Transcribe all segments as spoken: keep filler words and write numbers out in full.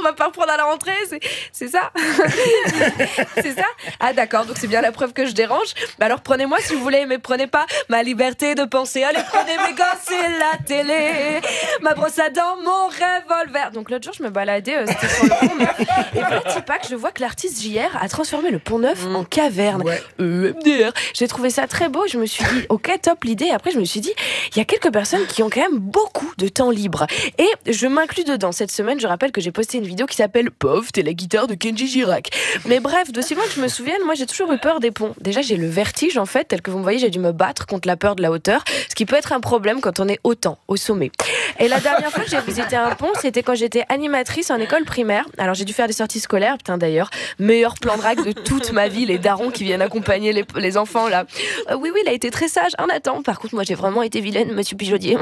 on va pas reprendre à la rentrée, c'est, c'est ça. C'est ça. Ah d'accord, donc c'est bien la preuve que je dérange. Bah alors prenez-moi si vous voulez, mais prenez pas ma liberté de penser. Allez, prenez mes gosses et la télé, ma brosse à dents, mon revolver. Donc l'autre jour, je me baladais, euh, c'était sur le pont neuf. Et petit pas que je vois que l'artiste J R a transformé le pont neuf mmh. en caverne. Ouais. E M D R. J'ai trouvé ça très beau. Je me suis dit, ok, top l'idée. Et après, je me suis dit, il y a quelques personnes qui ont quand même beaucoup de temps libre. Et je m'inclus dedans. Cette semaine, je rappelle que j'ai posté une vidéo qui s'appelle Pov, t'es la guitare de Kenji Girac. Mais bref, d'aussi loin que je me souvienne, moi j'ai toujours eu peur des ponts. Déjà, j'ai le vertige en fait, tel que vous me voyez, j'ai dû me battre contre la peur de la hauteur, ce qui peut être un problème quand on est autant au sommet. Et la dernière fois que j'ai visité un pont, c'était quand j'étais animatrice en école primaire. Alors j'ai dû faire des sorties scolaires, putain d'ailleurs, meilleur plan de drague de toute ma vie, les darons qui viennent accompagner les, les enfants là. Euh, oui, oui, il a été très sage, un attend. Par contre, moi j'ai vraiment été vilaine, monsieur Pigeaudier.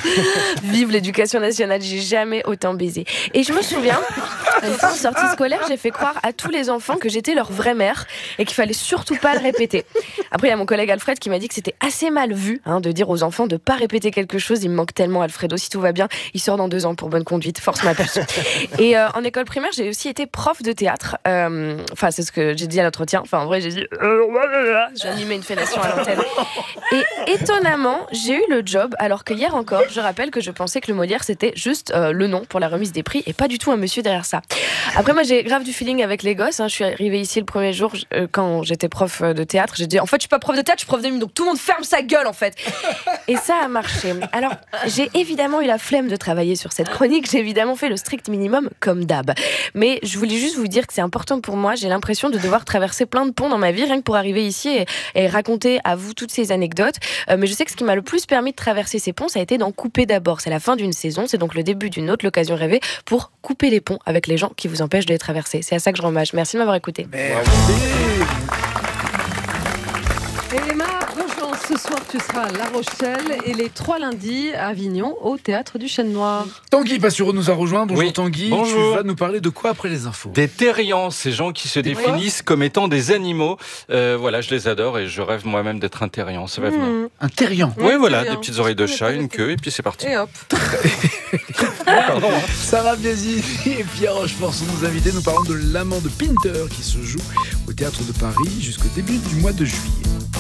Vive l'éducation nationale, j'ai jamais autant baisé. Et je me souviens, une fois en sortie scolaire, j'ai fait croire à tous les enfants que j'étais leur vraie mère et qu'il fallait surtout pas le répéter. Après, il y a mon collègue Alfred qui m'a dit que c'était assez mal vu hein, de dire aux enfants de pas répéter quelque chose. Il me manque tellement, Alfredo. Si tout va bien, il sort dans deux ans pour bonne conduite. Force ma puce. Et euh, en école primaire, j'ai aussi été prof de théâtre. Euh, enfin, c'est ce que j'ai dit à l'entretien. Enfin, en vrai, j'ai dit... J'ai animé une fellation à l'antenne. Et étonnamment, j'ai eu le job, alors que hier encore, je rappelle que je pensais que le Molière, c'était juste euh, le nom pour la remise des prix et pas du tout un monsieur derrière ça. Après, moi, j'ai grave du feeling avec les gosses. Hein. Je suis arrivée ici le premier jour, euh, quand j'étais prof de théâtre. J'ai dit, en fait, je suis pas prof de théâtre, je suis prof de mime. Donc, tout le monde ferme sa gueule, en fait. Et ça a marché. Alors, j'ai évidemment eu la flemme de travailler sur cette chronique. J'ai évidemment fait le strict minimum, comme d'hab. Mais je voulais juste vous dire que c'est important pour moi. J'ai l'impression de devoir traverser plein de ponts dans ma vie, rien que pour arriver ici et, et raconter à vous toutes ces anecdotes. Euh, mais je sais que ce qui m'a le plus permis de traverser ces ponts, ça a été d'en couper d'abord. C'est la fin d'une saison, c'est donc le début d'une autre, l'occasion rêvée, pour couper les ponts avec les gens qui vous empêchent de les traverser. C'est à ça que je rends hommage. Merci de m'avoir écouté. Merci. Emma Grosjean, ce soir tu seras à La Rochelle et les trois lundis à Avignon au Théâtre du Chêne Noir. Tanguy Passuro nous a rejoint. Bonjour oui. Tanguy, Bonjour. Tu vas nous parler de quoi après les infos? Des terriens, ces gens qui se des définissent quoi comme étant des animaux. Euh, voilà, je les adore et je rêve moi-même d'être un terrien. Ça va venir. Mmh. Un terrien? Oui, oui voilà, terrien. Des petites oreilles de chat, une queue et puis c'est parti. Et hop. Pardon. Sarah Biasi et Pierre Rochefort sont nos invités. Nous parlons de l'amant de Pinter qui se joue au Théâtre de Paris jusqu'au début du mois de juillet.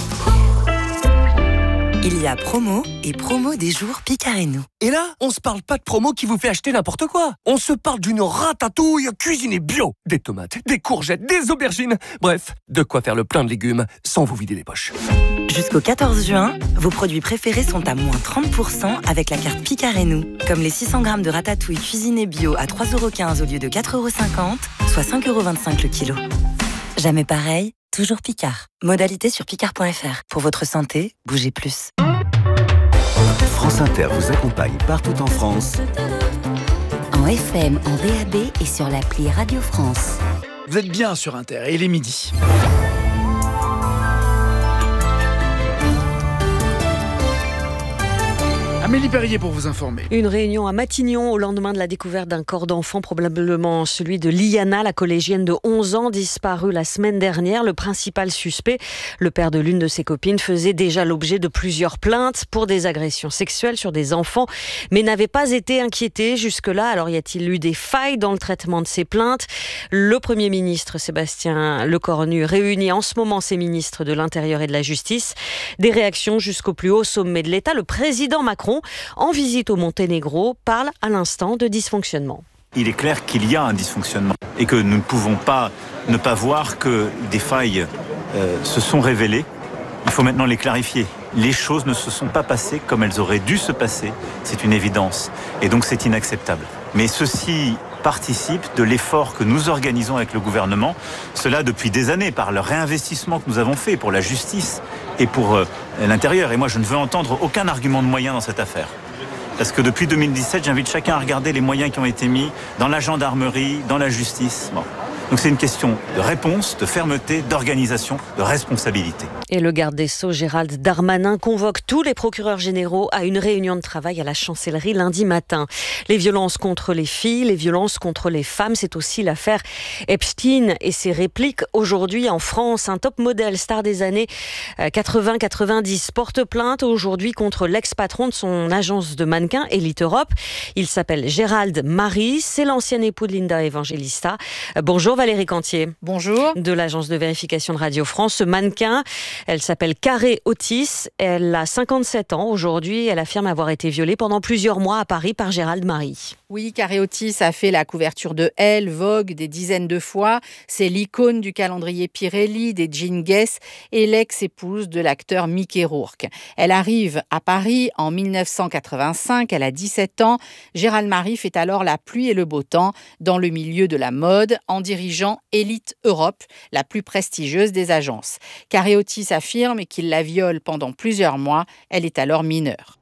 Il y a promo et promo des jours Picard et nous. Et là, on se parle pas de promo qui vous fait acheter n'importe quoi. On se parle d'une ratatouille cuisinée bio. Des tomates, des courgettes, des aubergines. Bref, de quoi faire le plein de légumes sans vous vider les poches. Jusqu'au quatorze juin, vos produits préférés sont à moins trente pour cent avec la carte Picard et nous. Comme les six cents grammes de ratatouille cuisinée bio à trois euros quinze au lieu de quatre euros cinquante, soit cinq euros vingt-cinq le kilo. Jamais pareil, toujours Picard. Modalité sur picard point f r. Pour votre santé, bougez plus. France Inter vous accompagne partout en France. En F M, en D A B et sur l'appli Radio France. Vous êtes bien sur Inter et il est midi. Amélie Perrier pour vous informer. Une réunion à Matignon au lendemain de la découverte d'un corps d'enfant, probablement celui de Liana, la collégienne de onze ans, disparue la semaine dernière. Le principal suspect, le père de l'une de ses copines, faisait déjà l'objet de plusieurs plaintes pour des agressions sexuelles sur des enfants, mais n'avait pas été inquiété jusque-là. Alors y a-t-il eu des failles dans le traitement de ces plaintes? Le Premier ministre Sébastien Lecornu réunit en ce moment ses ministres de l'Intérieur et de la Justice. Des réactions jusqu'au plus haut sommet de l'État. Le président Macron, en visite au Monténégro, parle à l'instant de dysfonctionnement. Il est clair qu'il y a un dysfonctionnement et que nous ne pouvons pas ne pas voir que des failles euh, se sont révélées. Il faut maintenant les clarifier. Les choses ne se sont pas passées comme elles auraient dû se passer. C'est une évidence. Et donc c'est inacceptable. Mais ceci participe de l'effort que nous organisons avec le gouvernement. Cela depuis des années, par le réinvestissement que nous avons fait pour la justice et pour euh, l'intérieur. Et moi, je ne veux entendre aucun argument de moyens dans cette affaire. Parce que depuis deux mille dix-sept, j'invite chacun à regarder les moyens qui ont été mis dans la gendarmerie, dans la justice. Bon. Donc c'est une question de réponse, de fermeté, d'organisation, de responsabilité. Et le garde des Sceaux, Gérald Darmanin, convoque tous les procureurs généraux à une réunion de travail à la chancellerie lundi matin. Les violences contre les filles, les violences contre les femmes, c'est aussi l'affaire Epstein et ses répliques. Aujourd'hui en France, un top modèle star des années quatre-vingts quatre-vingt-dix porte plainte aujourd'hui contre l'ex-patron de son agence de mannequins Elite Europe. Il s'appelle Gérald Marie, c'est l'ancien époux de Linda Evangelista. Bonjour Valérie Cantier. Bonjour. De l'agence de vérification de Radio France. Ce mannequin, elle s'appelle Carré Otis. Elle a cinquante-sept ans aujourd'hui. Elle affirme avoir été violée pendant plusieurs mois à Paris par Gérald Marie. Oui, Carré Otis a fait la couverture de Elle, Vogue des dizaines de fois. C'est l'icône du calendrier Pirelli, des jeans Guess et l'ex-épouse de l'acteur Mickey Rourke. Elle arrive à Paris en dix-neuf cent quatre-vingt-cinq. Elle a dix-sept ans. Gérald Marie fait alors la pluie et le beau temps dans le milieu de la mode en dirigeant Elite Europe, la plus prestigieuse des agences. Carré Otis affirme qu'il la viole pendant plusieurs mois. Elle est alors mineure.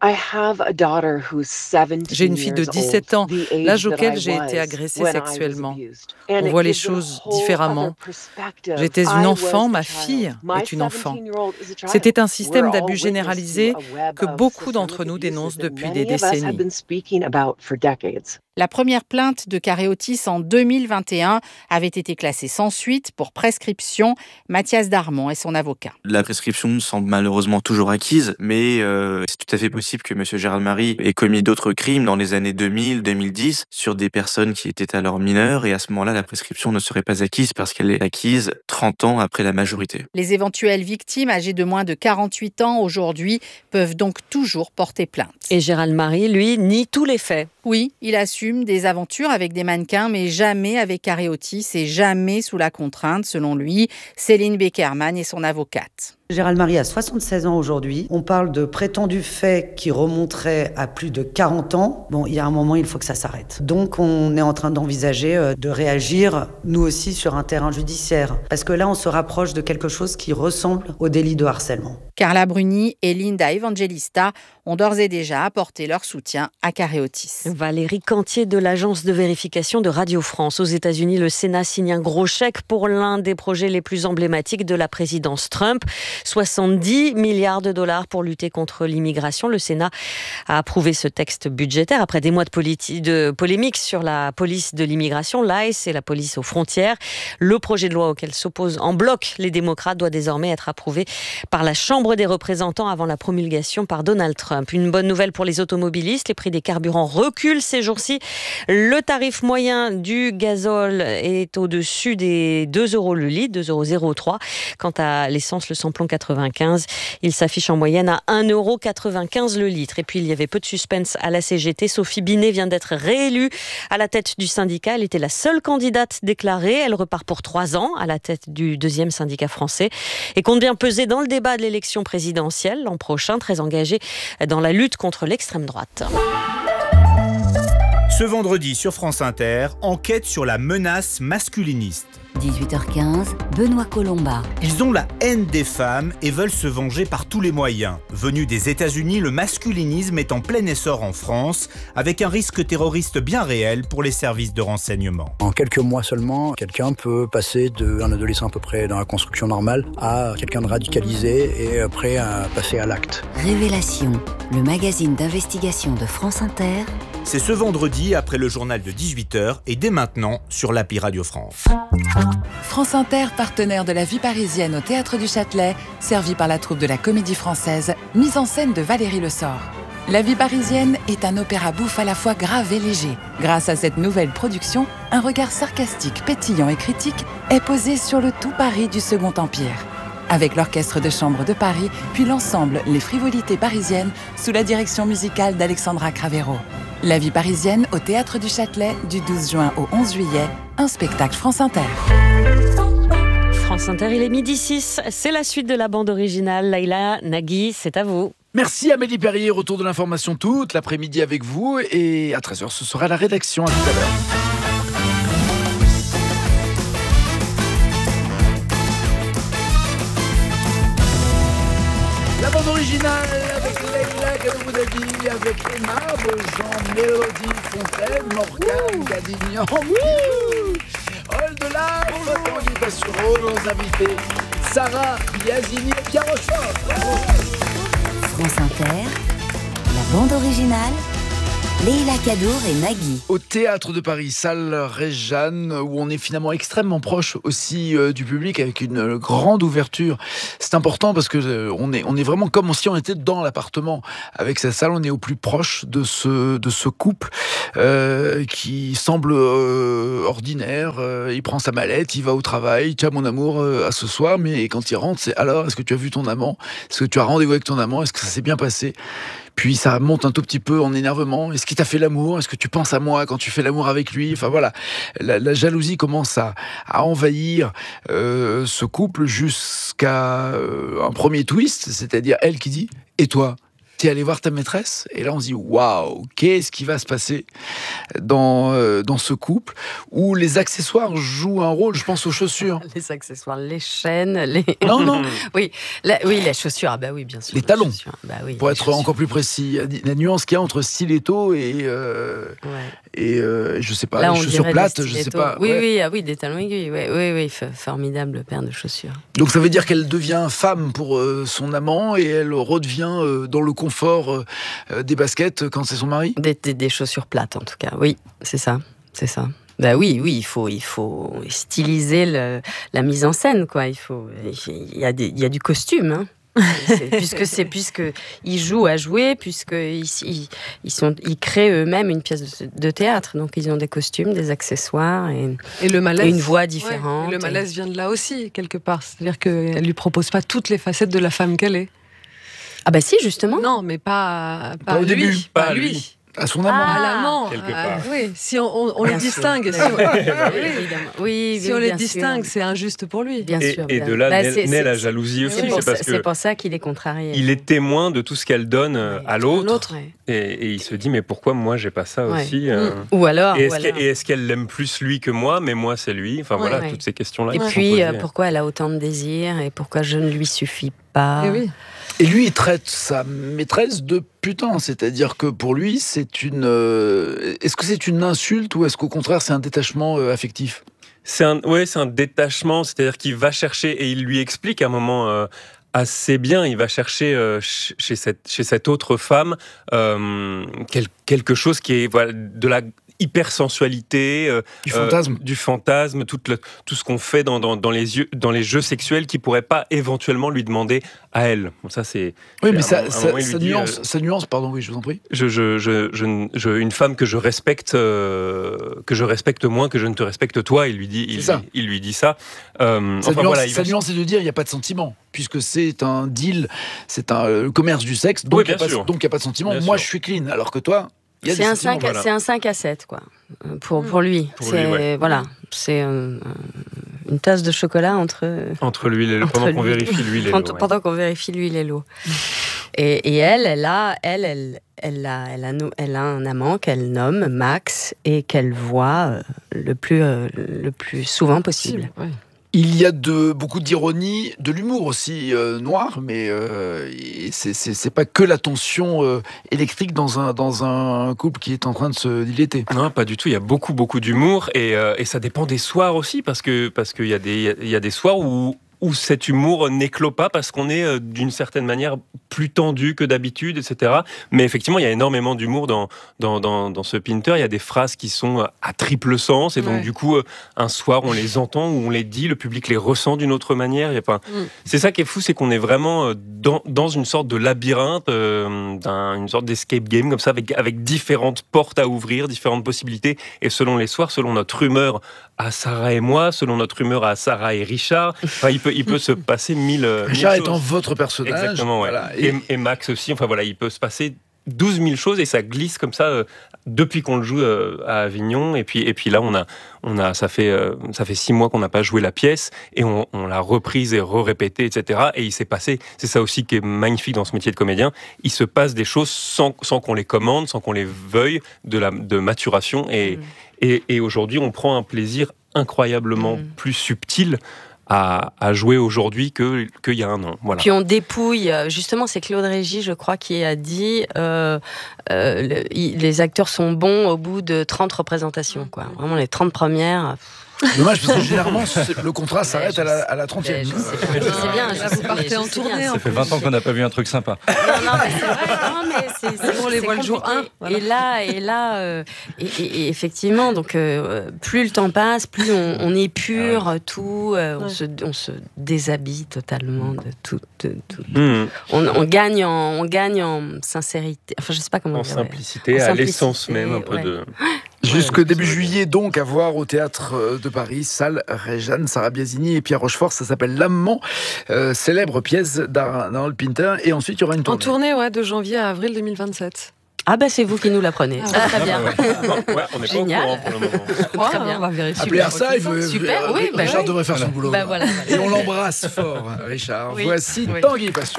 J'ai une fille de dix-sept ans, l'âge auquel j'ai été agressée sexuellement. On voit les choses différemment. J'étais une enfant, ma fille est une enfant. C'était un système d'abus généralisé que beaucoup d'entre nous dénoncent depuis des décennies. La première plainte de Carré Otis en deux mille vingt et un avait été classée sans suite pour prescription. Mathias Darmon est son avocat. La prescription semble malheureusement toujours acquise, mais euh, c'est tout à fait possible que M. Gérald Marie ait commis d'autres crimes dans les années deux mille deux mille dix sur des personnes qui étaient alors mineures, et à ce moment-là, la prescription ne serait pas acquise parce qu'elle est acquise trente ans après la majorité. Les éventuelles victimes âgées de moins de quarante-huit ans aujourd'hui peuvent donc toujours porter plainte. Et Gérald Marie, lui, nie tous les faits. Oui, il assume des aventures avec des mannequins, mais jamais avec Carré Otis et jamais sous la contrainte, selon lui. Céline Beckerman est son avocate. Gérald Marie a soixante-seize ans aujourd'hui. On parle de prétendus faits qui remonteraient à plus de quarante ans. Bon, il y a un moment, il faut que ça s'arrête. Donc, on est en train d'envisager de réagir, nous aussi, sur un terrain judiciaire. Parce que là, on se rapproche de quelque chose qui ressemble au délit de harcèlement. Carla Bruni et Linda Evangelista ont d'ores et déjà apporté leur soutien à Carré Otis. Valérie Cantier de l'agence de vérification de Radio France. Aux États-Unis, le Sénat signe un gros chèque pour l'un des projets les plus emblématiques de la présidence Trump. soixante-dix milliards de dollars pour lutter contre l'immigration. Le Sénat a approuvé ce texte budgétaire après des mois de, politi- de polémiques sur la police de l'immigration, l'I C E et la police aux frontières. Le projet de loi auquel s'opposent en bloc les démocrates doit désormais être approuvé par la Chambre des représentants avant la promulgation par Donald Trump. Une bonne nouvelle pour les automobilistes, les prix des carburants reculent ces jours-ci. Le tarif moyen du gazole est au-dessus des deux euros le litre, deux euros zéro trois. Quant à l'essence, le samplon quatre-vingt-quinze, il s'affiche en moyenne à un euro quatre-vingt-quinze le litre. Et puis il y avait peu de suspense à la C G T. Sophie Binet vient d'être réélue à la tête du syndicat. Elle était la seule candidate déclarée. Elle repart pour trois ans à la tête du deuxième syndicat français et compte bien peser dans le débat de l'élection présidentielle l'an prochain, très engagée dans la lutte contre l'extrême droite. Ce vendredi sur France Inter, enquête sur la menace masculiniste. dix-huit heures quinze, Benoît Colomba. Ils ont la haine des femmes et veulent se venger par tous les moyens. Venu des États-Unis, le masculinisme est en plein essor en France, avec un risque terroriste bien réel pour les services de renseignement. En quelques mois seulement, quelqu'un peut passer d'un adolescent à peu près dans la construction normale à quelqu'un de radicalisé et prêt à passer à l'acte. Révélation, le magazine d'investigation de France Inter. C'est ce vendredi après le journal de dix-huit heures et dès maintenant sur l'appli Radio France. France Inter, partenaire de la vie parisienne au Théâtre du Châtelet, servi par la troupe de la Comédie Française, mise en scène de Valérie Lessort. La vie parisienne est un opéra bouffe à la fois grave et léger. Grâce à cette nouvelle production, un regard sarcastique, pétillant et critique est posé sur le tout Paris du Second Empire. Avec l'Orchestre de Chambre de Paris, puis l'ensemble Les Frivolités parisiennes, sous la direction musicale d'Alexandra Cravero. La vie parisienne au Théâtre du Châtelet, du douze juin au onze juillet, un spectacle France Inter. France Inter, il est midi six, c'est la suite de la bande originale. Laïla, Nagui, c'est à vous. Merci Amélie Perrier, retour de l'information toute l'après-midi avec vous et à treize heures ce sera la rédaction. À tout à l'heure. La bande originale avec Leïla Kadoumoudadi, avec Emma Beaujean, Mélodie Fontaine, Morgane Gadignan, Olde live. Bonjour, Olivier Sureau, nos invités Sarah Biasini et Pierre Rochefort. France Inter, la bande originale, Leila Kadour et Nagui. Au Théâtre de Paris, salle Réjeanne, où on est finalement extrêmement proche aussi euh, du public, avec une euh, grande ouverture. C'est important parce que euh, on est, on est vraiment comme si on était dans l'appartement. Avec cette salle, on est au plus proche de ce, de ce couple euh, qui semble euh, ordinaire. Euh, il prend sa mallette, il va au travail. Tiens, mon amour, euh, à ce soir. Mais quand il rentre, c'est alors, est-ce que tu as vu ton amant? Est-ce que tu as rendez-vous avec ton amant? Est-ce que ça s'est bien passé? Puis ça monte un tout petit peu en énervement. Est-ce qu'il t'a fait l'amour? Est-ce que tu penses à moi quand tu fais l'amour avec lui? Enfin voilà, la, la jalousie commence à, à envahir euh, ce couple jusqu'à euh, un premier twist, c'est-à-dire elle qui dit « Et toi ? T'es allé voir ta maîtresse ?» Et là on se dit « Waouh, qu'est-ce qui va se passer dans, euh, dans ce couple ?» où les accessoires jouent un rôle, je pense aux chaussures. Les accessoires, les chaînes, les... Non, non. oui, la, oui, les chaussures, ah bah oui, bien sûr. Les talons, bah oui, pour les être chaussures. encore plus précis. La nuance qu'il y a entre stiletto et, euh, ouais. et euh, je sais pas, Là, les chaussures plates, je sais pas. Oui, ouais. oui, ah oui, des talons aiguilles, oui, oui, oui, formidable paire de chaussures. Donc ça veut dire qu'elle devient femme pour euh, son amant et elle redevient euh, dans le confort euh, des baskets quand c'est son mari? Des, des, des chaussures plates, en tout cas, oui, c'est ça, c'est ça. Bah oui, oui, il faut, il faut styliser le, la mise en scène, quoi. Il faut, il y a des, il y a du costume, hein. C'est, puisque c'est puisque ils jouent à jouer, puisque ils, ils, ils sont, ils créent eux-mêmes une pièce de, de théâtre, donc ils ont des costumes, des accessoires et, et, le malaise, et une voix différente. Ouais, le malaise vient de là aussi quelque part, c'est-à-dire qu'elle lui propose pas toutes les facettes de la femme qu'elle est. Ah bah si, justement. Non, mais pas pas, pas au lui, début, pas, pas à lui. lui. À son amant. Ah, à l'amant. Quelque Ah, part. oui, si on, on, on les distingue. Si on, oui, si on les distingue, c'est injuste pour lui. Bien et, sûr. Et bien. de là bah, naît, naît la jalousie aussi. C'est pour, c'est parce ça, que c'est pour ça qu'il est contrarié. Il est témoin de tout ce qu'elle donne ouais, à l'autre. l'autre ouais. et, et il se dit, mais pourquoi moi j'ai pas ça ouais. aussi mmh. euh... Ou alors. Et est-ce, ou alors... qu'elle, et est-ce qu'elle l'aime plus lui que moi, mais moi c'est lui? Enfin ouais, voilà, ouais. toutes ces questions-là. Et puis, euh, pourquoi elle a autant de désirs et pourquoi je ne lui suffis pas? Et oui. Et lui, il traite sa maîtresse de putain, c'est-à-dire que pour lui, c'est une. Euh, est-ce que c'est une insulte ou est-ce qu'au contraire, c'est un détachement euh, affectif? C'est un, ouais, c'est un détachement, c'est-à-dire qu'il va chercher et il lui explique à un moment. Euh, assez bien, il va chercher euh, chez, cette, chez cette autre femme euh, quel, quelque chose qui est voilà, de la hypersensualité, euh, du fantasme, euh, du fantasme, tout, le, tout ce qu'on fait dans, dans, dans, les yeux, dans les jeux sexuels qui pourrait pas éventuellement lui demander à elle. Bon, ça c'est. Oui, mais ça, ça, ça, moment, ça, dit, nuance, euh, ça nuance, pardon, oui, je vous en prie. Je, je, je, je, je, une femme que je respecte, euh, que je respecte moins que je ne te respecte toi. Il lui dit, il, ça. il lui dit ça. Euh, Sa enfin, nuance, voilà, sa va... nuance, c'est de dire il n'y a pas de sentiment, puisque c'est un deal, c'est un euh, commerce du sexe, donc il oui, n'y a, a pas de sentiment. Bien Moi, sûr. je suis clean, alors que toi. C'est un, cinq, voilà. c'est un cinq à sept, quoi, pour, pour lui. Pour c'est, lui ouais. Voilà, c'est un, une tasse de chocolat entre... Entre l'huile et l'eau, pendant qu'on vérifie l'huile et l'eau. Pendant, ouais. pendant qu'on vérifie l'huile et l'eau. Et, et elle, elle a, elle, elle, elle, a, elle, a, elle a un amant qu'elle nomme Max et qu'elle voit le plus, le plus souvent possible. Ouais. Il y a de, beaucoup d'ironie, de l'humour aussi euh, noir, mais euh, c'est, c'est, c'est pas que la tension euh, électrique dans un, dans un couple qui est en train de se dilater. Non, pas du tout. Il y a beaucoup, beaucoup d'humour et, euh, et ça dépend des soirs aussi, parce que parce qu'il y a des, il y a des soirs où où cet humour n'éclot pas parce qu'on est euh, d'une certaine manière plus tendu que d'habitude, et cetera. Mais effectivement, il y a énormément d'humour dans, dans, dans, dans ce Pinter. Il y a des phrases qui sont à triple sens, et donc ouais. du coup, euh, un soir, on les entend ou on les dit, le public les ressent d'une autre manière. Enfin, mm. C'est ça qui est fou, c'est qu'on est vraiment dans, dans une sorte de labyrinthe, euh, d'un, une sorte d'escape game comme ça, avec, avec différentes portes à ouvrir, différentes possibilités, et selon les soirs, selon notre humeur à Sarah et moi, selon notre humeur à Sarah et Richard, enfin, il peut il peut se passer mille, Richard mille étant choses. votre personnage. Exactement, ouais. Voilà. Et... Et, et Max aussi. Enfin voilà, il peut se passer douze mille choses et ça glisse comme ça euh, depuis qu'on le joue euh, à Avignon. Et puis et puis là, on a on a ça fait euh, ça fait six mois qu'on n'a pas joué la pièce et on, on l'a reprise et re-répétée, et cetera. Et il s'est passé. C'est ça aussi qui est magnifique dans ce métier de comédien. Il se passe des choses sans sans qu'on les commande, sans qu'on les veuille, de la de maturation. Et mmh. et, et aujourd'hui, on prend un plaisir incroyablement mmh. plus subtil À, à jouer aujourd'hui que, qu'il y a un an. Voilà. Puis on dépouille, justement c'est Claude Régis je crois qui a dit euh, euh, le, il, les acteurs sont bons au bout de trente représentations, quoi. Vraiment les trente premières. Dommage, parce que généralement, le contrat s'arrête à la, à la trentième. Je sais bien, Là, vous partez en tournée. Ça fait vingt ans qu'on n'a pas vu un truc sympa. Non, non, mais c'est vrai, non, mais c'est, c'est, on les c'est voit le jour un. Voilà. Et là, et là, euh, et, et, et effectivement, donc euh, plus le temps passe, plus on, on épure ah ouais. tout, euh, on, ouais. se, on se déshabille totalement de tout. De, tout. Mmh. On, on gagne en, on gagne en sincérité. Enfin, je sais pas comment en dire. Simplicité, ouais. En à simplicité, l'essence même un peu ouais. de. Jusque ouais, début juillet, donc, à voir au Théâtre de Paris, salle Réjeanne, Sarah Biasini et Pierre Rochefort. Ça s'appelle L'Amant, euh, célèbre pièce d'Harold Pinter. Et ensuite, il y aura une tournée. En tournée, ouais, de janvier à avril deux mille vingt-sept. Ah bah c'est vous qui nous l'apprenez. Ah, très bien. Ouais, on n'est pas au courant pour le moment. Crois, très bien. On va vérifier. Appelez à ça, il veut, super. Euh, oui, bah Richard oui. devrait faire son boulot. Bah voilà. Et on l'embrasse fort, Richard. Oui. Voici oui. Tanguy Passion.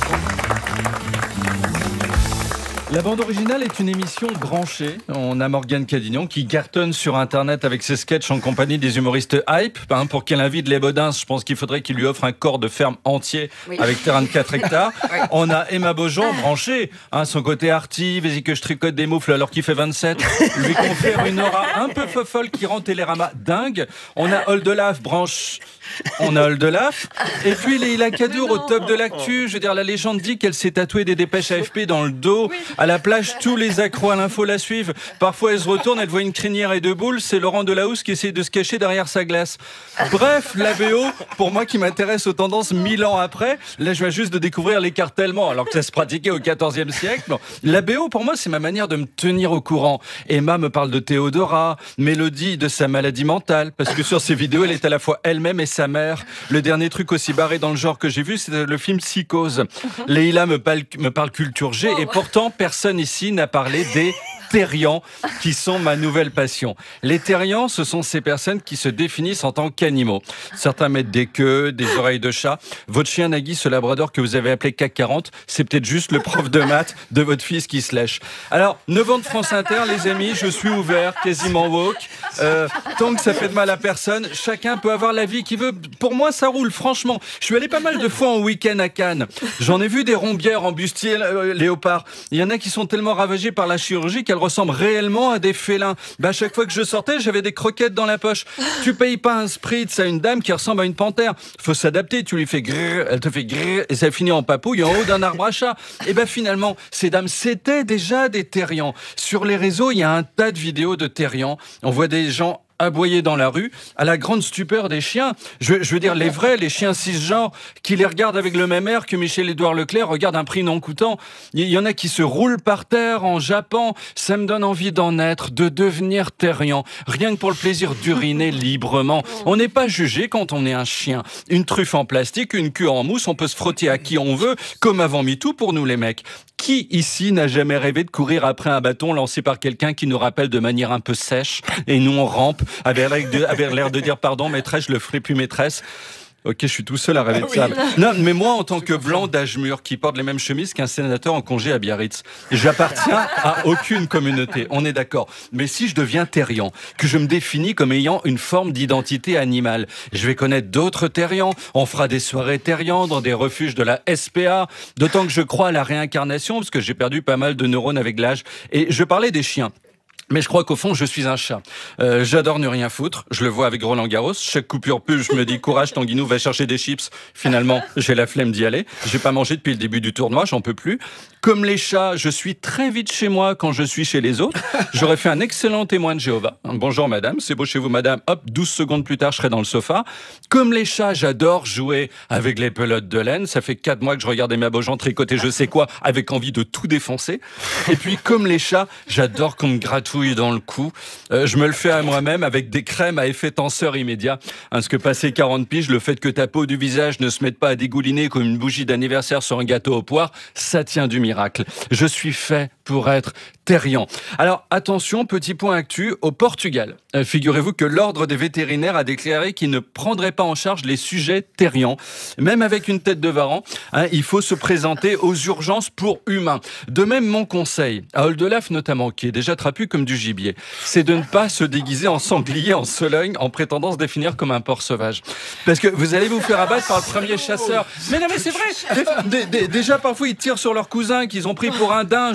La bande originale est une émission branchée. On a Morgane Cadignan qui cartonne sur Internet avec ses sketchs en compagnie des humoristes Hype. Hein, pour qu'elle invite les Baudins, je pense qu'il faudrait qu'il lui offre un corps de ferme entier oui. avec terrain de quatre hectares. Oui. On a Emma Beaujean branchée. Hein, son côté arty, vas-y que je tricote des moufles alors qu'il fait vingt-sept. Lui confère une aura un peu fofolle qui rend Télérama dingue. On a Oldelaf branche. On a Oldelaf. Et puis Leïla Kadour au top de l'actu. Je veux dire, la légende dit qu'elle s'est tatouée des dépêches A F P dans le dos. Oui. À la plage, tous les accros à l'info la suivent. Parfois, elle se retourne, elle voit une crinière et deux boules. C'est Laurent Delahousse qui essaie de se cacher derrière sa glace. Bref, la B O, pour moi qui m'intéresse aux tendances mille ans après, là, je viens juste de découvrir l'écartèlement, alors que ça se pratiquait au quatorzième siècle. Bon, la B O, pour moi, c'est ma manière de me tenir au courant. Emma me parle de Théodora, Mélodie de sa maladie mentale, parce que sur ses vidéos, elle est à la fois elle-même et sa mère. Le dernier truc aussi barré dans le genre que j'ai vu, c'est le film Psychose. Leïla me parle, me parle culture G, et pourtant, personne ici n'a parlé des terriens, qui sont ma nouvelle passion. Les terriens, ce sont ces personnes qui se définissent en tant qu'animaux. Certains mettent des queues, des oreilles de chat. Votre chien Nagui, ce labrador que vous avez appelé C A C quarante, c'est peut-être juste le prof de maths de votre fils qui se lèche. Alors, neuf ans de France Inter, les amis, je suis ouvert, quasiment woke. Euh, tant que ça fait de mal à personne, chacun peut avoir la vie qu'il veut. Pour moi, ça roule, franchement. Je suis allé pas mal de fois en week-end à Cannes. J'en ai vu des rombières en bustier euh, léopard. Il y en a qui sont tellement ravagés par la chirurgie qu'elles ressemblent réellement à des félins. Bah, à chaque fois que je sortais, j'avais des croquettes dans la poche. Tu payes pas un spritz à une dame qui ressemble à une panthère. Faut s'adapter. Tu lui fais grrr, elle te fait grrr, et ça finit en papouille en haut d'un arbre à chat. Et ben finalement, ces dames, c'était déjà des terriens. Sur les réseaux, il y a un tas de vidéos de terriens. On voit des gens aboyer dans la rue, à la grande stupeur des chiens. Je, je veux dire, les vrais, les chiens cisgenres, qui les regardent avec le même air que Michel-Édouard Leclerc regarde un prix non coûtant. Il y en a qui se roulent par terre en jappant. Ça me donne envie d'en être, de devenir terrien, rien que pour le plaisir d'uriner librement. On n'est pas jugé quand on est un chien. Une truffe en plastique, une queue en mousse, on peut se frotter à qui on veut, comme avant MeToo pour nous les mecs. Qui ici n'a jamais rêvé de courir après un bâton lancé par quelqu'un qui nous rappelle de manière un peu sèche, et nous on rampe avec l'air de, avec l'air de dire pardon maîtresse, je le ferai plus maîtresse. Ok, je suis tout seul à rêver de ça. Non, mais moi, en tant que blanc d'âge mûr qui porte les mêmes chemises qu'un sénateur en congé à Biarritz, j'appartiens à aucune communauté, on est d'accord. Mais si je deviens terrien, que je me définis comme ayant une forme d'identité animale, je vais connaître d'autres terriens, on fera des soirées terriens dans des refuges de la S P A, d'autant que je crois à la réincarnation, parce que j'ai perdu pas mal de neurones avec l'âge. Et je parlais des chiens. Mais je crois qu'au fond, je suis un chat. Euh, j'adore ne rien foutre. Je le vois avec Roland Garros. Chaque coupure pub, je me dis, courage, Tanguinou, va chercher des chips. Finalement, j'ai la flemme d'y aller. J'ai pas mangé depuis le début du tournoi, j'en peux plus. Comme les chats, je suis très vite chez moi quand je suis chez les autres. J'aurais fait un excellent témoin de Jéhovah. Bonjour madame, c'est beau chez vous madame. Hop, douze secondes plus tard, je serai dans le sofa. Comme les chats, j'adore jouer avec les pelotes de laine. Ça fait quatre mois que je regardais Emma Beaujean tricoter je sais quoi, avec envie de tout défoncer. Et puis, comme les chats, j'adore qu'on me gratouille dans le cou. Euh, je me le fais à moi-même avec des crèmes à effet tenseur immédiat. Parce que passé quarante piges, le fait que ta peau du visage ne se mette pas à dégouliner comme une bougie d'anniversaire sur un gâteau aux poires, ça tient du miracle. Je suis fait pour être terrien. Alors attention, petit point actu, au Portugal. Euh, figurez-vous que l'ordre des vétérinaires a déclaré qu'il ne prendrait pas en charge les sujets terriens. Même avec une tête de varan, hein, il faut se présenter aux urgences pour humains. De même, mon conseil, à Oldelaf notamment, qui est déjà trapu comme du gibier, c'est de ne pas se déguiser en sanglier, en sologne, en prétendant se définir comme un porc sauvage. Parce que vous allez vous faire abattre par le premier chasseur. Mais non, mais c'est vrai. Dé- dé- dé- Déjà, parfois, ils tirent sur leur cousin qu'ils ont pris pour un daim juste parce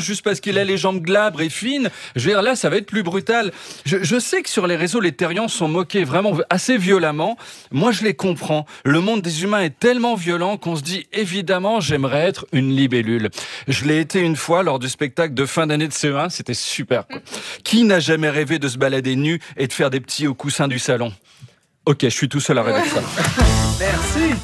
qu'il a les jambes glabres et fines. Je veux dire, là, ça va être plus brutal. Je, je sais que sur les réseaux, les terriens sont moqués vraiment assez violemment. Moi, je les comprends. Le monde des humains est tellement violent qu'on se dit, évidemment, j'aimerais être une libellule. Je l'ai été une fois lors du spectacle de fin d'année de C E un. C'était super, quoi. Qui n'a jamais rêvé de se balader nu et de faire des petits au coussin du salon? Ok, je suis tout seul à rêver de ça. Merci.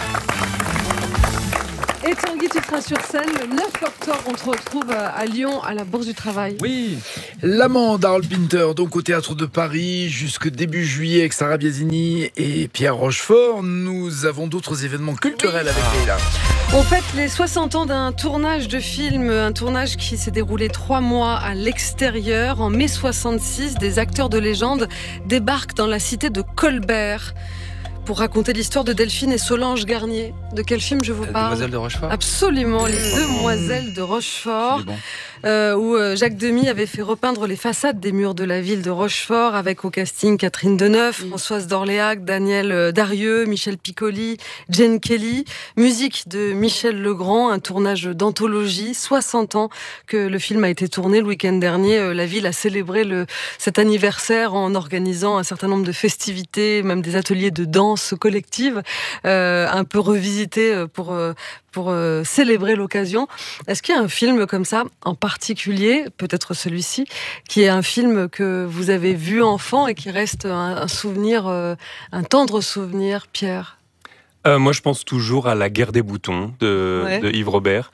Et Tanguy, tu seras sur scène le neuf octobre. On te retrouve à Lyon, à la Bourse du Travail. Oui. L'amant d'Harold Pinter, donc au Théâtre de Paris, jusque début juillet avec Sarah Biasini et Pierre Rochefort. Nous avons d'autres événements culturels avec Leïla. On fête les soixante ans d'un tournage de film, un tournage qui s'est déroulé trois mois à l'extérieur. En mai soixante-six, des acteurs de légende débarquent dans la cité de Colbert pour raconter l'histoire de Delphine et Solange Garnier. De quel film je vous parle? Demoiselles de Rochefort. Absolument, les Demoiselles de Rochefort, bon. euh, où euh, Jacques Demy avait fait repeindre les façades des murs de la ville de Rochefort, avec au casting Catherine Deneuve, mmh. Françoise d'Orléac, Daniel euh, Darieux, Michel Piccoli, Jane Kelly. Musique de Michel Legrand, un tournage d'anthologie. soixante ans que le film a été tourné. Le week-end dernier, euh, la ville a célébré le, cet anniversaire en organisant un certain nombre de festivités, même des ateliers de danse collective, euh, un peu revisité pour, pour euh, célébrer l'occasion. Est-ce qu'il y a un film comme ça, en particulier, peut-être celui-ci, qui est un film que vous avez vu enfant et qui reste un, un souvenir, euh, un tendre souvenir, Pierre? euh, Moi, je pense toujours à La guerre des boutons de, ouais. de Yves Robert.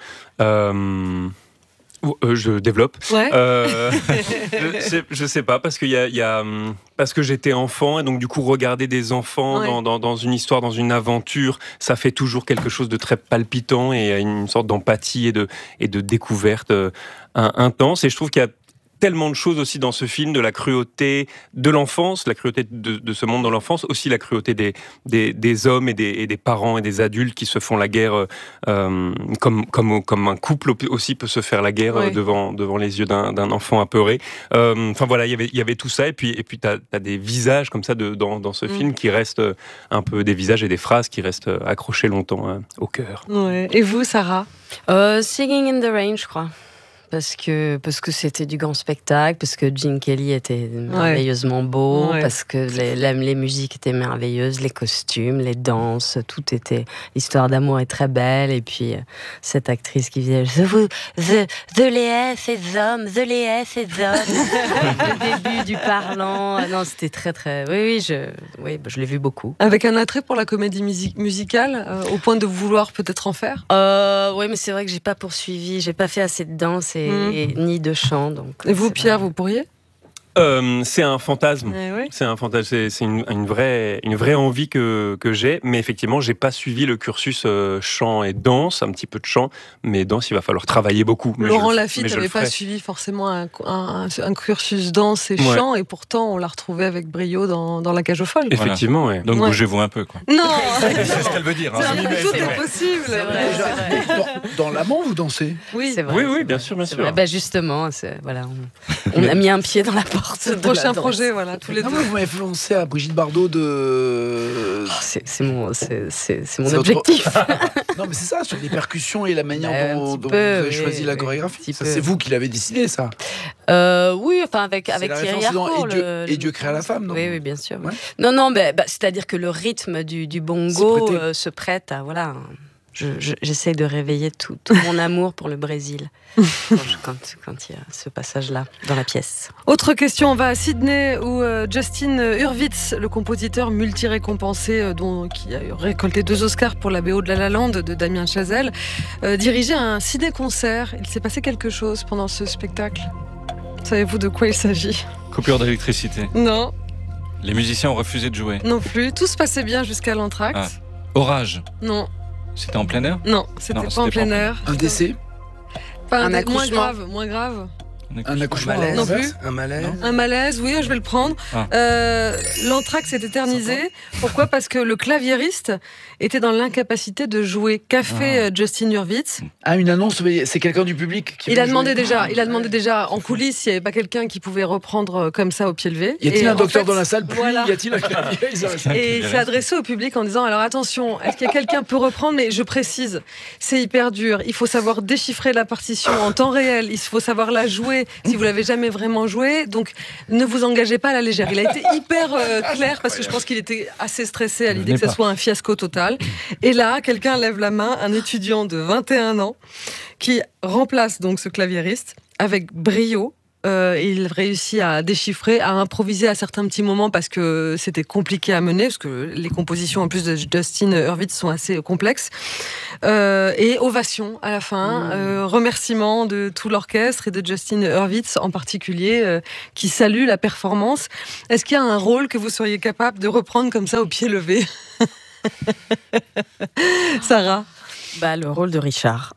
Euh... Euh, je développe. Ouais. Euh, je, sais, je sais pas parce qu'il y a, il y a parce que j'étais enfant et donc du coup regarder des enfants ouais. dans, dans, dans une histoire, dans une aventure, ça fait toujours quelque chose de très palpitant et une sorte d'empathie et de et de découverte euh, intense. Et je trouve qu'il y a tellement de choses aussi dans ce film, de la cruauté de l'enfance, la cruauté de, de ce monde dans l'enfance, aussi la cruauté des, des, des hommes et des, et des parents et des adultes qui se font la guerre euh, comme, comme, comme un couple aussi peut se faire la guerre oui. devant, devant les yeux d'un, d'un enfant apeuré. Euh, enfin voilà, y avait, y avait tout ça et puis, et puis t'as, t'as des visages comme ça de, dans, dans ce mm. film qui restent un peu, des visages et des phrases qui restent accrochés longtemps hein, au cœur. Ouais. Et vous, Sarah? euh, Singing in the Rain, je crois. Parce que, parce que c'était du grand spectacle, parce que Gene Kelly était merveilleusement beau, ouais. parce que les, les, les musiques étaient merveilleuses, les costumes, les danses, tout était... L'histoire d'amour est très belle, et puis euh, cette actrice qui faisait The, the, the Léa, ces hommes, The Léa, ces hommes. Le début du parlant. Non, c'était très, très... Oui, oui, je, oui, je l'ai vu beaucoup. Avec un attrait pour la comédie music- musicale, euh, au point de vouloir peut-être en faire euh, Oui, mais c'est vrai que j'ai pas poursuivi, j'ai pas fait assez de danse. Et, mmh. et ni de chant. Donc, et vous, Pierre, vrai. Vous pourriez euh, c'est un fantasme. Eh oui. C'est un fantasme. C'est, c'est une, une vraie, une vraie envie que, que j'ai. Mais effectivement, j'ai pas suivi le cursus euh, chant et danse, un petit peu de chant, mais danse, il va falloir travailler beaucoup. Mais Laurent je, Lafitte n'avait pas suivi forcément un, un, un cursus danse et chant, ouais. et pourtant on l'a retrouvé avec brio dans, dans La Cage aux Folles. Effectivement, voilà. ouais. Donc ouais. bougez-vous un peu, quoi. Non, c'est ce qu'elle veut dire. Hein. Hein. Tout est, est possible. C'est vrai, c'est vrai. Dans, dans l'amant, vous dansez? Oui, c'est vrai. Oui, oui, bien sûr, bien sûr. Ben justement, c'est, voilà, on, on a mis un pied dans la porte. Le prochain projet, voilà, tous les deux. Vous m'avez fait penser à Brigitte Bardot de. Oh, c'est, c'est mon, c'est, c'est, c'est mon c'est objectif. Votre... non, mais c'est ça, sur les percussions et la manière bah, dont, dont peu, vous avez oui, choisi la chorégraphie. Ça, c'est vous qui l'avez décidé, ça. Euh, oui, enfin avec c'est avec la Thierry Harcourt. Et Dieu, le... et Dieu créa la femme, non? Oui, oui, bien sûr. Ouais. Non, non, bah, bah, c'est-à-dire que le rythme du, du bongo euh, se prête à voilà. Je, je, j'essaie de réveiller tout, tout mon amour pour le Brésil quand, quand, quand il y a ce passage-là dans la pièce. Autre question, on va à Sydney où euh, Justin Hurwitz, le compositeur multi-récompensé euh, dont, qui a récolté deux Oscars pour la B O de La La Land de Damien Chazelle, euh, dirigeait un ciné-concert. Il s'est passé quelque chose pendant ce spectacle. Savez-vous de quoi il s'agit? Coupure d'électricité. Non. Les musiciens ont refusé de jouer. Non plus. Tout se passait bien jusqu'à l'entracte. Ah. Orage. Non. C'était en plein air? Non, c'était, non, pas, c'était en pas en plein air. Un décès? Pas un, un accouchement. Moins grave, moins grave. Un accouchement Un malaise, non plus. Un malaise. Un malaise, oui, je vais le prendre. Ah. Euh, l'anthrax s'est éternisé. Pourquoi ? Parce que le claviériste était dans l'incapacité de jouer. Qu'a fait ah. Justin Hurwitz ? Ah, une annonce, c'est quelqu'un du public qui il a demandé jouer. déjà, il a demandé déjà en coulisses s'il n'y avait pas quelqu'un qui pouvait reprendre comme ça au pied levé. Y a-t-il et un docteur fait, dans la salle puis voilà. Y a-t-il un clavier ? Et il s'est adressé au public en disant alors attention, est-ce qu'il y a quelqu'un qui peut reprendre ? Mais je précise, c'est hyper dur. Il faut savoir déchiffrer la partition en temps réel. Il faut savoir la jouer si vous l'avez jamais vraiment joué. Donc ne vous engagez pas à la légère. Il a été hyper euh, clair parce que je pense qu'il était assez stressé à l'idée que ça soit un fiasco total. Et là, quelqu'un lève la main, un étudiant de vingt et un ans qui remplace donc ce claviériste avec brio. Euh, il réussit à déchiffrer, à improviser à certains petits moments parce que c'était compliqué à mener, parce que les compositions en plus de Justin Hurwitz sont assez complexes. Euh, et ovation à la fin, mmh. euh, remerciements de tout l'orchestre et de Justin Hurwitz en particulier, euh, qui salue la performance. Est-ce qu'il y a un rôle que vous seriez capable de reprendre comme ça au pied levé ? Sarah ? Bah, le rôle de Richard.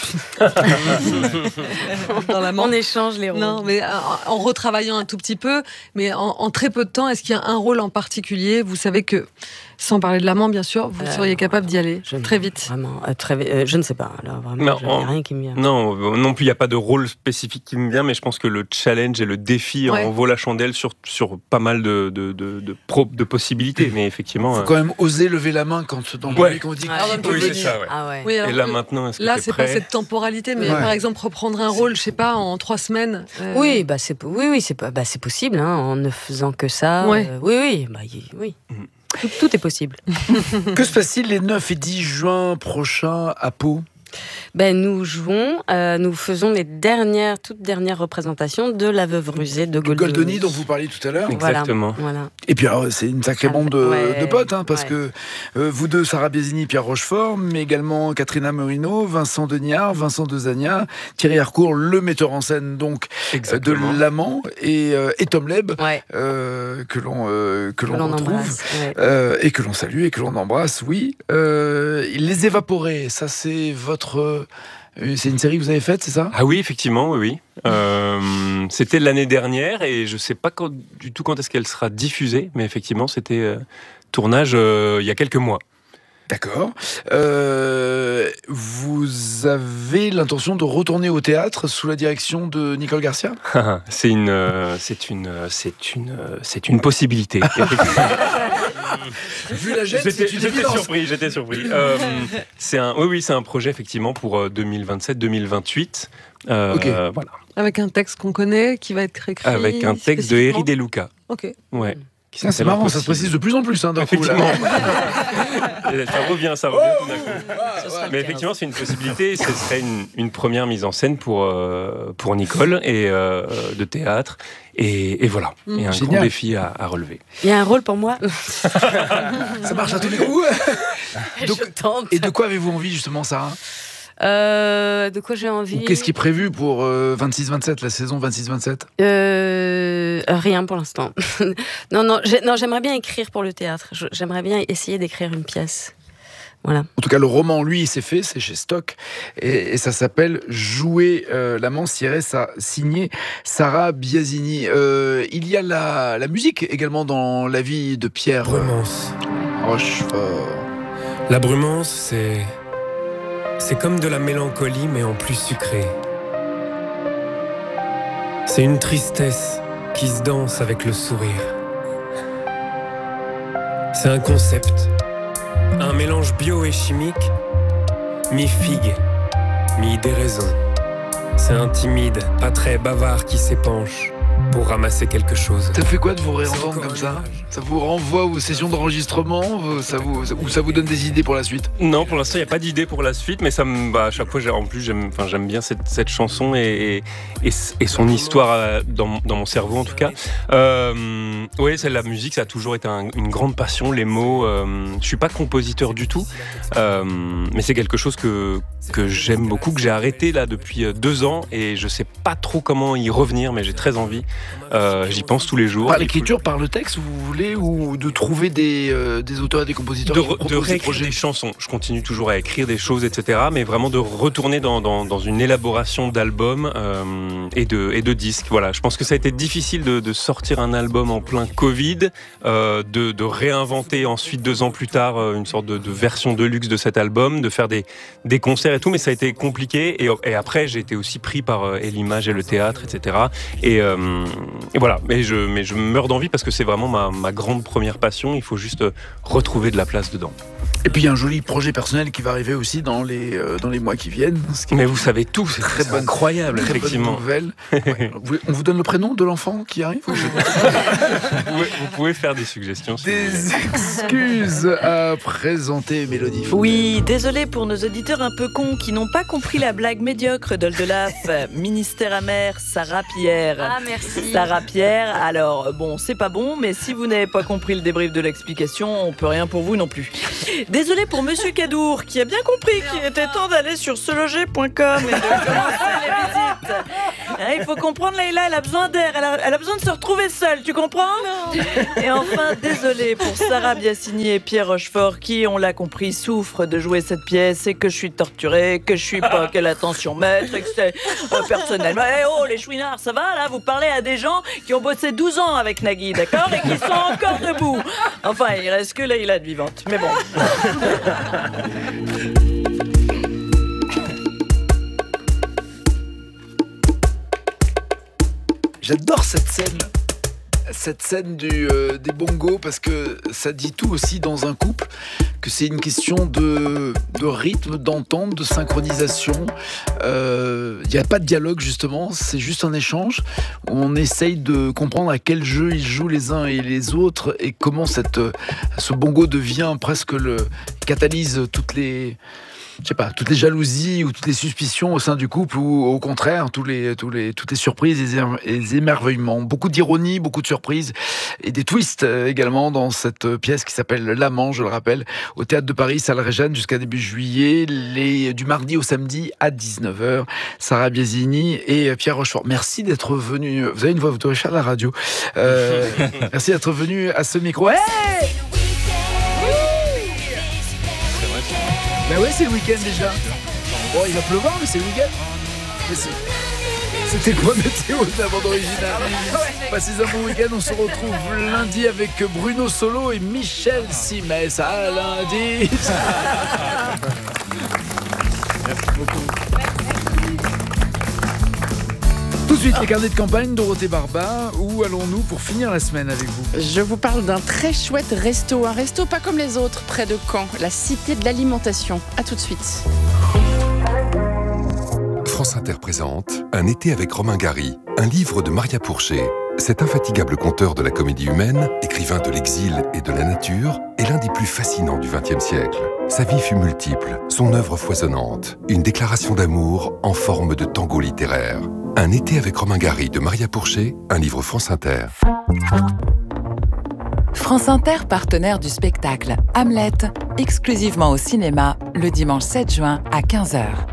Dans la on échange les rôles. Non, mais en, en retravaillant un tout petit peu, mais en, en très peu de temps, est-ce qu'il y a un rôle en particulier ? Vous savez que, sans parler de l'amant, bien sûr, vous euh, seriez capable d'y aller je, très vite. Vraiment, euh, très, euh, je ne sais pas. Alors, vraiment, il n'y a rien qui me vient. Non, non plus, il n'y a pas de rôle spécifique qui me vient, mais je pense que le challenge et le défi ouais. en vaut la chandelle sur, sur pas mal de, de, de, de, pro, de possibilités. Mais effectivement. Il faut euh... quand même oser lever la main quand dans le ouais. public on dit ah, qui peut oui, venir. C'est ça, ouais. Ah ouais. Oui, alors, et là maintenant, est-ce que là, t'es c'est prêt ? pas cette temporalité, mais ouais. par exemple reprendre un rôle, je sais pas, en trois semaines. Euh... Oui, bah c'est oui, oui, c'est bah, c'est possible, hein, en ne faisant que ça. Ouais. Euh, oui, oui, bah oui. Mm. Tout, tout est possible. Que se passe-t-il les neuf et dix juin prochains à Pau ? Ben, nous jouons, euh, nous faisons les dernières, toutes dernières représentations de La Veuve rusée de Goldoni. Goldoni dont vous parliez tout à l'heure. Exactement. Voilà, voilà. Et puis alors, c'est une sacrée bande de, ouais, de potes, hein, parce ouais. que euh, vous deux, Sarah Biasini, Pierre Rochefort, mais également Katrina Morino, Vincent Deniard, Vincent Dezania, Thierry Harcourt, le metteur en scène donc euh, de L'Amant, et, euh, et Tom Leb, ouais. euh, que l'on euh, que, que l'on, l'on retrouve ouais. euh, et que l'on salue et que l'on embrasse. Oui, euh, Les Évaporés, ça c'est votre C'est une série que vous avez faite, c'est ça ? Ah oui, effectivement, oui. oui. Euh, c'était l'année dernière et je ne sais pas quand, du tout quand est-ce qu'elle sera diffusée, mais effectivement, c'était euh, tournage euh, il y a quelques mois. D'accord. Euh, vous avez l'intention de retourner au théâtre sous la direction de Nicole Garcia ? C'est une, euh, c'est une, c'est une, c'est une possibilité. Vu la gêne, j'étais, c'est une j'étais évidence. surpris, j'étais surpris. Euh, c'est un, oui, oui, c'est un projet effectivement pour deux mille vingt-sept deux mille vingt-huit. Euh, okay. Voilà. Avec un texte qu'on connaît, qui va être réécrit. Avec un texte de Eri De Luca. Ok. Ouais. Ah, c'est marrant, ça se précise de plus en plus hein, d'un coup. Là. ça revient, ça revient tout d'un coup. Mais effectivement, c'est une possibilité. Ce serait une, une première mise en scène pour, euh, pour Nicole et euh, de théâtre. Et, et voilà, il y a un Génial. grand défi à, à relever. Il y a un rôle pour moi. Ça marche à tous les coups. Donc, je tente. Et de quoi avez-vous envie justement, Sarah ? Euh, de quoi j'ai envie ? Ou qu'est-ce qui est prévu pour euh, vingt-six vingt-sept, la saison vingt-six vingt-sept ? euh, Rien pour l'instant. non, non, j'ai, non, j'aimerais bien écrire pour le théâtre. J'aimerais bien essayer d'écrire une pièce. Voilà. En tout cas, le roman, lui, c'est fait, c'est chez Stock, et, et ça s'appelle Jouer euh, l'amant, ça signé Sarah Biasini. Euh, il y a la, la musique également dans la vie de Pierre Brumance. Rochefort. La brumance, c'est... C'est comme de la mélancolie, mais en plus sucré. C'est une tristesse qui se danse avec le sourire. C'est un concept, un mélange bio et chimique, mi-figue, mi-déraison. C'est un timide, pas très bavard qui s'épanche pour ramasser quelque chose. Ça fait quoi de vous réentendre comme ça ? Ça vous renvoie aux sessions d'enregistrement ça vous, ou ça vous donne des idées pour la suite ? Non, pour l'instant, il n'y a pas d'idée pour la suite, mais ça me, bah, à chaque fois, en plus, j'aime, enfin, j'aime bien cette, cette chanson et, et, et son histoire dans, dans mon cerveau, en tout cas. Euh, oui, la musique, ça a toujours été un, une grande passion, les mots. Euh, je ne suis pas compositeur du tout, euh, mais c'est quelque chose que, que j'aime beaucoup, que j'ai arrêté là depuis deux ans, et je ne sais pas trop comment y revenir, mais j'ai très envie. écrit. Euh, j'y pense tous les jours. Par l'écriture, par le texte, vous voulez, ou de trouver des, euh, des auteurs et des compositeurs de, qui vous re, de réécrire des chansons. Je continue toujours à écrire des choses, et cetera. Mais vraiment de retourner dans, dans, dans une élaboration d'albums euh, et, de, et de disques. Voilà. Je pense que ça a été difficile de, de sortir un album en plein Covid, euh, de, de réinventer ensuite deux ans plus tard une sorte de, de version de luxe de cet album, de faire des, des concerts et tout, mais ça a été compliqué. Et, et après, j'ai été aussi pris par euh, et l'image et le théâtre, et cetera. Et, euh, et voilà. Mais je, mais je meurs d'envie parce que c'est vraiment ma, ma grande première passion. Il faut juste retrouver de la place dedans. Et puis il y a un joli projet personnel qui va arriver aussi dans les, euh, dans les mois qui viennent. Qui mais vous savez tout, c'est très bonne, incroyable, très effectivement. Bonne nouvelle. Ouais. On vous donne le prénom de l'enfant qui arrive? vous, pouvez, vous pouvez faire des suggestions. Si des excuses à présenter, Mélodie. Oui, désolé pour nos auditeurs un peu cons qui n'ont pas compris la blague médiocre d'Oldelaf. Ministère amer, Sarah Pierre. Ah, merci. Sarah Pierre, alors bon, c'est pas bon, mais si vous n'avez pas compris le débrief de l'explication, on peut rien pour vous non plus. Désolé pour Monsieur Cadour, qui a bien compris qu'il était temps d'aller sur seloger point com et de commencer les visites. Hein, il faut comprendre, Leïla, elle a besoin d'air, elle a, elle a besoin de se retrouver seule, tu comprends? Non. Et enfin, désolé pour Sarah Biassini et Pierre Rochefort, qui, on l'a compris, souffrent de jouer cette pièce et que je suis torturée, que je suis pas quelle attention maître, et que c'est euh, personnellement. Eh oh, les chouinards, ça va là? Vous parlez à des gens qui ont bossé douze ans avec Nagui, d'accord? Et qui sont encore debout. Enfin, il reste que Leïla de vivante, mais bon. J'adore cette scène, cette scène du, euh, des bongos, parce que ça dit tout aussi dans un couple, que c'est une question de, de rythme, d'entente, de synchronisation. Il euh, n'y a pas de dialogue justement, c'est juste un échange où on essaye de comprendre à quel jeu ils jouent les uns et les autres et comment cette, ce bongo devient presque le catalyse toutes les... je sais pas, toutes les jalousies ou toutes les suspicions au sein du couple, ou au contraire, tous les, tous les, toutes les surprises et les émerveillements. Beaucoup d'ironie, beaucoup de surprises et des twists également dans cette pièce qui s'appelle L'Amant, je le rappelle, au Théâtre de Paris, salle Réjeanne, jusqu'à début juillet, les, du mardi au samedi à dix-neuf heures. Sarah Biasini et Pierre Rochefort. Merci d'être venus. Vous avez une voix, vous devez faire de la radio. Euh, merci d'être venus à ce micro. Hey! Ben ouais, c'est le week-end déjà. Bon, il va pleuvoir, mais c'est le week-end. Mais c'est... C'était quoi météo de la bande originale? Passez un bon week-end, on se retrouve lundi avec Bruno Solo et Michel Simès. À lundi. Merci beaucoup. Tout de suite, les carnets de campagne, Dorothée Barba. Où allons-nous pour finir la semaine avec vous? Je vous parle d'un très chouette resto. Un resto pas comme les autres, près de Caen. La Cité de l'Alimentation. À tout de suite. France Inter présente Un été avec Romain Gary, un livre de Maria Pourchet. Cet infatigable conteur de la comédie humaine, écrivain de l'exil et de la nature, est l'un des plus fascinants du vingtième siècle. Sa vie fut multiple, son œuvre foisonnante, une déclaration d'amour en forme de tango littéraire. Un été avec Romain Gary de Maria Pourchet, un livre France Inter. France Inter, partenaire du spectacle Hamlet, exclusivement au cinéma, le dimanche sept juin à quinze heures.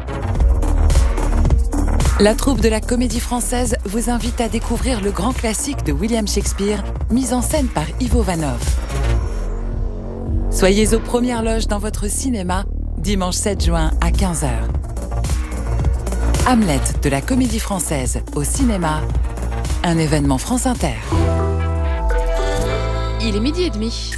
La troupe de la Comédie Française vous invite à découvrir le grand classique de William Shakespeare, mis en scène par Ivo Vanov. Soyez aux premières loges dans votre cinéma, dimanche sept juin à quinze heures. Hamlet de la Comédie Française au cinéma, un événement France Inter. Il est midi et demi.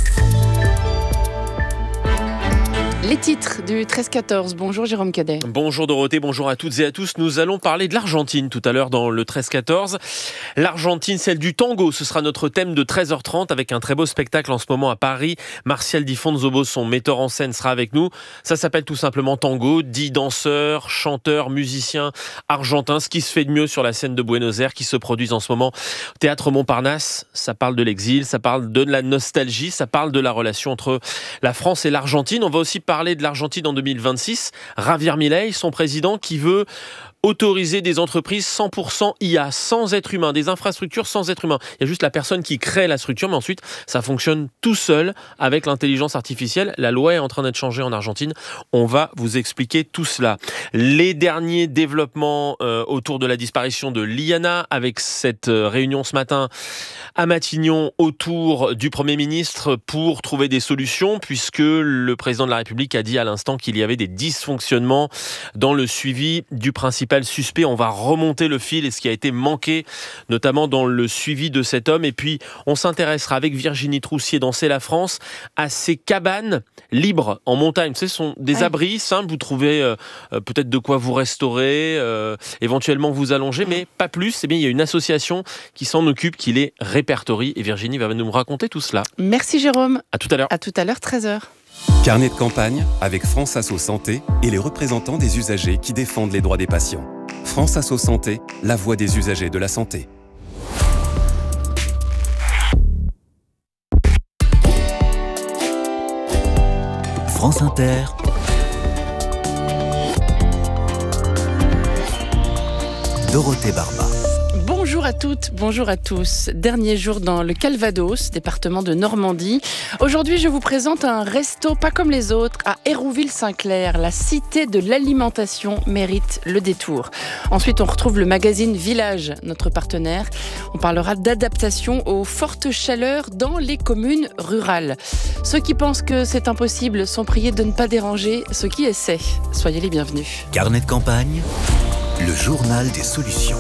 Les titres du treize quatorze. Bonjour Jérôme Cadet. Bonjour Dorothée, bonjour à toutes et à tous. Nous allons parler de l'Argentine tout à l'heure dans le treize quatorze. L'Argentine, celle du tango, ce sera notre thème de treize heures trente avec un très beau spectacle en ce moment à Paris. Martial Di Fonzobo, son metteur en scène, sera avec nous. Ça s'appelle tout simplement Tango. Dix danseurs, chanteurs, musiciens argentins, ce qui se fait de mieux sur la scène de Buenos Aires qui se produisent en ce moment au Théâtre Montparnasse. Ça parle de l'exil, ça parle de la nostalgie, ça parle de la relation entre la France et l'Argentine. On va aussi parler de l'Argentine en deux mille vingt-six. Javier Milei, son président, qui veut autoriser des entreprises cent pour cent I A, sans être humain, des infrastructures sans être humain. Il y a juste la personne qui crée la structure, mais ensuite, ça fonctionne tout seul avec l'intelligence artificielle. La loi est en train d'être changée en Argentine. On va vous expliquer tout cela. Les derniers développements euh, autour de la disparition de Liana, avec cette euh, réunion ce matin à Matignon autour du Premier ministre pour trouver des solutions, puisque le président de la République a dit à l'instant qu'il y avait des dysfonctionnements dans le suivi du principal suspect. On va remonter le fil et ce qui a été manqué, notamment dans le suivi de cet homme. Et puis, on s'intéressera avec Virginie Troussier dans C'est la France à ces cabanes libres en montagne. Ce sont des ouais. abris simples. Vous trouvez euh, peut-être de quoi vous restaurer, euh, éventuellement vous allonger, mais pas plus. Eh bien, il y a une association qui s'en occupe, qui les répertorie. Et Virginie va nous raconter tout cela. Merci Jérôme. À tout à l'heure. À tout à l'heure, treize heures. Carnet de campagne avec France Asso Santé et les représentants des usagers qui défendent les droits des patients. France Asso Santé, la voix des usagers de la santé. France Inter. Dorothée Barba. Bonjour à toutes, bonjour à tous. Dernier jour dans le Calvados, département de Normandie. Aujourd'hui, je vous présente un resto pas comme les autres à Hérouville-Saint-Clair. La cité de l'alimentation mérite le détour. Ensuite, on retrouve le magazine Village, notre partenaire. On parlera d'adaptation aux fortes chaleurs dans les communes rurales. Ceux qui pensent que c'est impossible sont priés de ne pas déranger ceux qui essaient. Soyez les bienvenus. Carnet de campagne, le journal des solutions.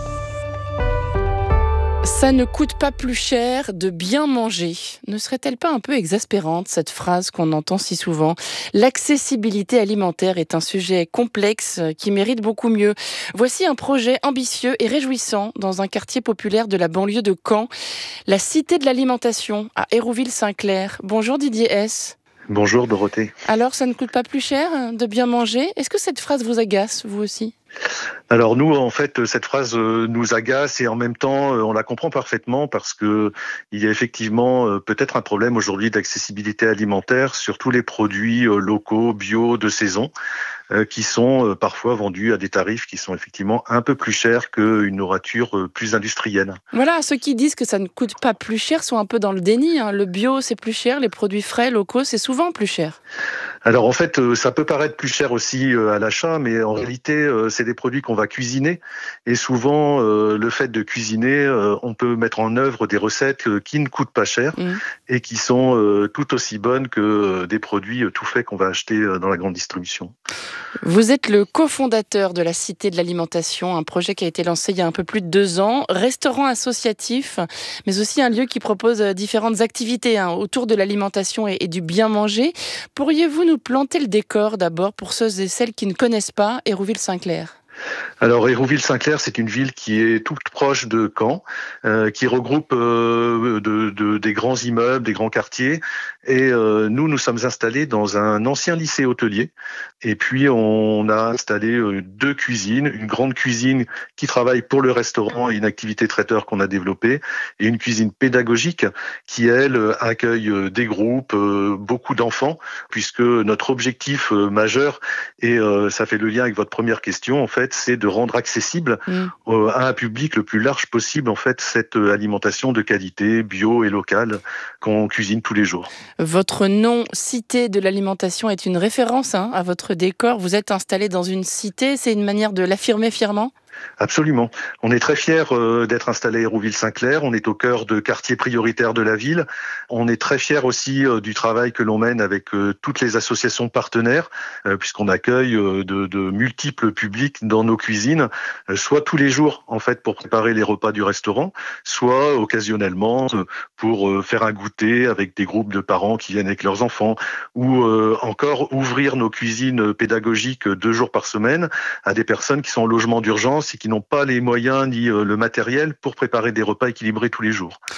Ça ne coûte pas plus cher de bien manger. Ne serait-elle pas un peu exaspérante, cette phrase qu'on entend si souvent ? L'accessibilité alimentaire est un sujet complexe qui mérite beaucoup mieux. Voici un projet ambitieux et réjouissant dans un quartier populaire de la banlieue de Caen, la Cité de l'alimentation à Hérouville-Saint-Clair. Bonjour Didier S. Bonjour Dorothée. Alors, ça ne coûte pas plus cher de bien manger ? Est-ce que cette phrase vous agace, vous aussi ? Alors nous, en fait, cette phrase nous agace et en même temps, on la comprend parfaitement parce que il y a effectivement peut-être un problème aujourd'hui d'accessibilité alimentaire sur tous les produits locaux, bio, de saison, qui sont parfois vendus à des tarifs qui sont effectivement un peu plus chers qu'une nourriture plus industrielle. Voilà, ceux qui disent que ça ne coûte pas plus cher sont un peu dans le déni. Hein. Le bio, c'est plus cher, les produits frais, locaux, c'est souvent plus cher. Alors en fait, ça peut paraître plus cher aussi à l'achat, mais en réalité, c'est des produits qu'on va cuisiner. Et souvent, le fait de cuisiner, on peut mettre en œuvre des recettes qui ne coûtent pas cher mmh. et qui sont tout aussi bonnes que des produits tout faits qu'on va acheter dans la grande distribution. Vous êtes le cofondateur de la Cité de l'alimentation, un projet qui a été lancé il y a un peu plus de deux ans. Restaurant associatif, mais aussi un lieu qui propose différentes activités hein, autour de l'alimentation et, et du bien manger. Pourriez-vous nous planter le décor d'abord pour ceux et celles qui ne connaissent pas Hérouville-Saint-Clair ? Alors Hérouville-Saint-Clair, c'est une ville qui est toute proche de Caen, euh, qui regroupe euh, de, de, des grands immeubles, des grands quartiers. Et euh, nous, nous sommes installés dans un ancien lycée hôtelier. Et puis, on a installé euh, deux cuisines, une grande cuisine qui travaille pour le restaurant et une activité traiteur qu'on a développée, et une cuisine pédagogique qui, elle, accueille des groupes, euh, beaucoup d'enfants, puisque notre objectif euh, majeur, et euh, ça fait le lien avec votre première question, en fait, c'est de rendre accessible mmh. euh, à un public le plus large possible, en fait, cette alimentation de qualité, bio et locale qu'on cuisine tous les jours. Votre nom, Cité de l'alimentation, est une référence hein, à votre décor. Vous êtes installé dans une cité, c'est une manière de l'affirmer fièrement ? Absolument. On est très fiers euh, d'être installé à Hérouville-Saint-Clair. On est au cœur de quartiers prioritaires de la ville. On est très fiers aussi euh, du travail que l'on mène avec euh, toutes les associations partenaires, euh, puisqu'on accueille euh, de, de multiples publics dans nos cuisines, euh, soit tous les jours en fait pour préparer les repas du restaurant, soit occasionnellement euh, pour euh, faire un goûter avec des groupes de parents qui viennent avec leurs enfants, ou euh, encore ouvrir nos cuisines pédagogiques deux jours par semaine à des personnes qui sont en logement d'urgence et qui n'ont pas les moyens ni le matériel pour préparer des repas équilibrés tous les jours.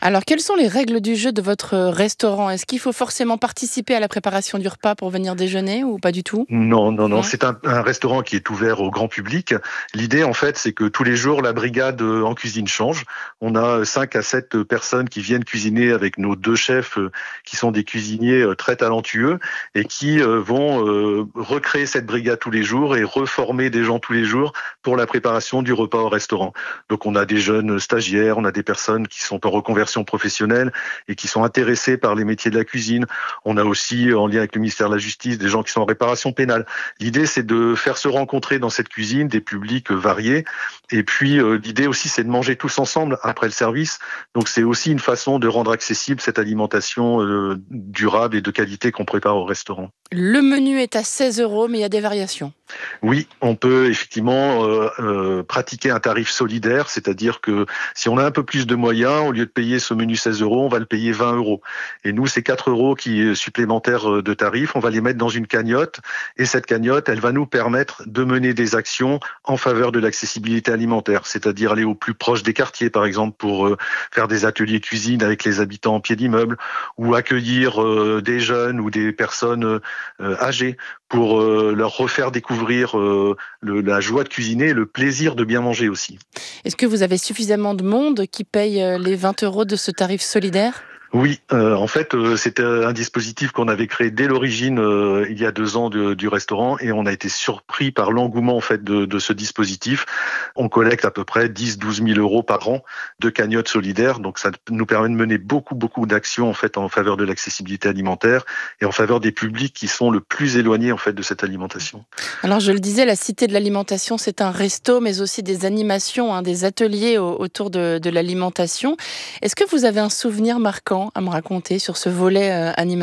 Alors, quelles sont les règles du jeu de votre restaurant ? Est-ce qu'il faut forcément participer à la préparation du repas pour venir déjeuner ou pas du tout ? Non, non, non. C'est un, un restaurant qui est ouvert au grand public. L'idée, en fait, c'est que tous les jours, la brigade en cuisine change. On a cinq à sept personnes qui viennent cuisiner avec nos deux chefs qui sont des cuisiniers très talentueux et qui vont recréer cette brigade tous les jours et reformer des gens tous les jours pour la préparation du repas au restaurant. Donc, on a des jeunes stagiaires, on a des personnes qui sont en reconversion professionnelle et qui sont intéressés par les métiers de la cuisine. On a aussi, en lien avec le ministère de la Justice, des gens qui sont en réparation pénale. L'idée, c'est de faire se rencontrer dans cette cuisine des publics variés. Et puis, euh, l'idée aussi, c'est de manger tous ensemble après le service. Donc, c'est aussi une façon de rendre accessible cette alimentation euh, durable et de qualité qu'on prépare au restaurant. Le menu est à seize euros, mais il y a des variations. Oui, on peut effectivement euh, euh, pratiquer un tarif solidaire, c'est-à-dire que si on a un peu plus de moyens, au lieu de payer ce menu seize euros, on va le payer vingt euros. Et nous, c'est quatre euros qui est supplémentaire de tarif, on va les mettre dans une cagnotte et cette cagnotte, elle va nous permettre de mener des actions en faveur de l'accessibilité alimentaire, c'est-à-dire aller au plus proche des quartiers, par exemple, pour euh, faire des ateliers cuisine avec les habitants en pied d'immeuble ou accueillir euh, des jeunes ou des personnes euh, âgées pour euh, leur refaire découvrir euh, le, la joie de cuisiner et le plaisir de bien manger aussi. Est-ce que vous avez suffisamment de monde qui paye les vingt euros de ce tarif solidaire ? Oui, euh, en fait, euh, c'était un dispositif qu'on avait créé dès l'origine, euh, il y a deux ans de, du restaurant, et on a été surpris par l'engouement en fait de, de ce dispositif. On collecte à peu près dix à douze mille euros par an de cagnottes solidaires, donc ça nous permet de mener beaucoup, beaucoup d'actions en fait en faveur de l'accessibilité alimentaire et en faveur des publics qui sont le plus éloignés en fait de cette alimentation. Alors je le disais, la Cité de l'Alimentation, c'est un resto, mais aussi des animations, hein, des ateliers au, autour de, de l'alimentation. Est-ce que vous avez un souvenir marquant à me raconter sur ce volet euh, animation ?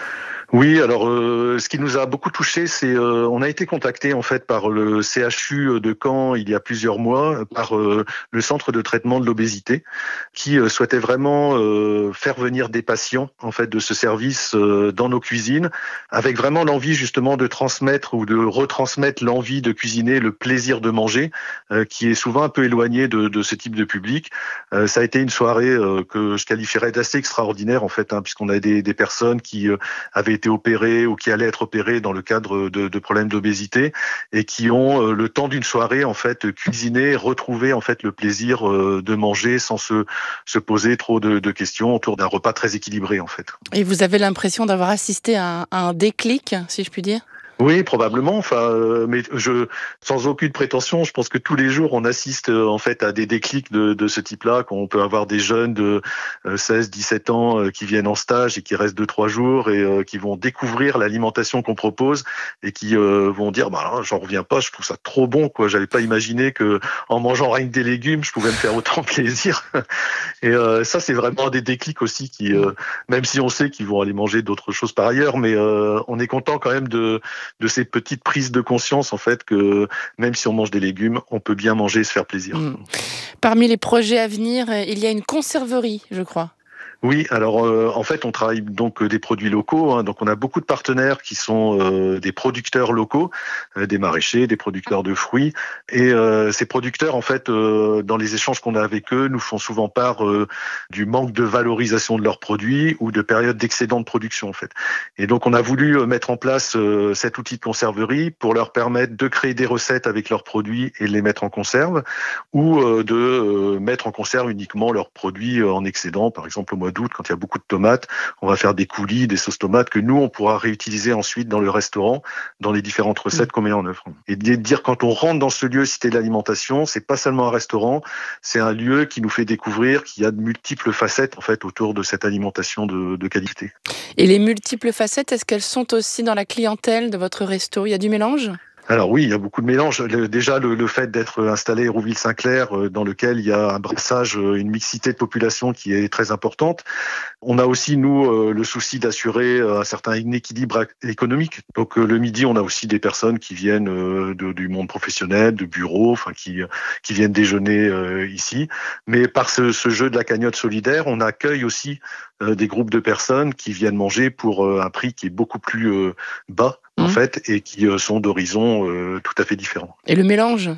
Oui, alors euh, ce qui nous a beaucoup touché, c'est euh, on a été contacté en fait par le C H U de Caen il y a plusieurs mois, par euh, le centre de traitement de l'obésité, qui euh, souhaitait vraiment euh, faire venir des patients en fait de ce service euh, dans nos cuisines, avec vraiment l'envie justement de transmettre ou de retransmettre l'envie de cuisiner, le plaisir de manger, euh, qui est souvent un peu éloigné de, de ce type de public. Euh, ça a été une soirée euh, que je qualifierais d'assez extraordinaire en fait, hein, puisqu'on a des, des personnes qui euh, avaient été opérés ou qui allaient être opérés dans le cadre de, de problèmes d'obésité et qui ont euh, le temps d'une soirée en fait cuisiné, retrouvé en fait le plaisir euh, de manger sans se se poser trop de, de questions autour d'un repas très équilibré en fait. Et vous avez l'impression d'avoir assisté à un, à un déclic, si je puis dire ? Oui, probablement. Enfin, euh, mais je, sans aucune prétention, je pense que tous les jours on assiste euh, en fait à des déclics de, de ce type-là. Qu'on peut avoir des jeunes de euh, seize, dix-sept ans euh, qui viennent en stage et qui restent deux, trois jours et euh, qui vont découvrir l'alimentation qu'on propose et qui euh, vont dire, bah là, j'en reviens pas, je trouve ça trop bon, quoi. J'avais pas imaginé que en mangeant rien que des légumes, je pouvais me faire autant plaisir. Et euh, ça, c'est vraiment des déclics aussi qui, euh, même si on sait qu'ils vont aller manger d'autres choses par ailleurs, mais euh, on est content quand même de de ces petites prises de conscience, en fait, que même si on mange des légumes, on peut bien manger et se faire plaisir. Mmh. Parmi les projets à venir, il y a une conserverie, je crois. Oui, alors euh, en fait, on travaille donc euh, des produits locaux. Hein, donc, on a beaucoup de partenaires qui sont euh, des producteurs locaux, euh, des maraîchers, des producteurs de fruits. Et euh, ces producteurs, en fait, euh, dans les échanges qu'on a avec eux, nous font souvent part euh, du manque de valorisation de leurs produits ou de périodes d'excédent de production, en fait. Et donc, on a voulu euh, mettre en place euh, cet outil de conserverie pour leur permettre de créer des recettes avec leurs produits et de les mettre en conserve, ou euh, de euh, mettre en conserve uniquement leurs produits euh, en excédent, par exemple au mois d'août, quand il y a beaucoup de tomates, on va faire des coulis, des sauces tomates que nous, on pourra réutiliser ensuite dans le restaurant, dans les différentes recettes qu'on met en œuvre. Et de dire, quand on rentre dans ce lieu Cité de l'Alimentation, c'est pas seulement un restaurant, c'est un lieu qui nous fait découvrir qu'il y a de multiples facettes, en fait, autour de cette alimentation de, de qualité. Et les multiples facettes, est-ce qu'elles sont aussi dans la clientèle de votre resto ? Il y a du mélange ? Alors oui, il y a beaucoup de mélange. Le, déjà, le, le fait d'être installé à Hérouville-Saint-Clair, euh, dans lequel il y a un brassage, euh, une mixité de population qui est très importante. On a aussi, nous, euh, le souci d'assurer euh, un certain équilibre économique. Donc euh, le midi, on a aussi des personnes qui viennent euh, de, du monde professionnel, de bureaux, enfin qui qui viennent déjeuner euh, ici. Mais par ce, ce jeu de la cagnotte solidaire, on accueille aussi euh, des groupes de personnes qui viennent manger pour euh, un prix qui est beaucoup plus euh, bas, en mmh. fait, et qui euh, sont d'horizons euh, tout à fait différents. Et le mélange s'opère ?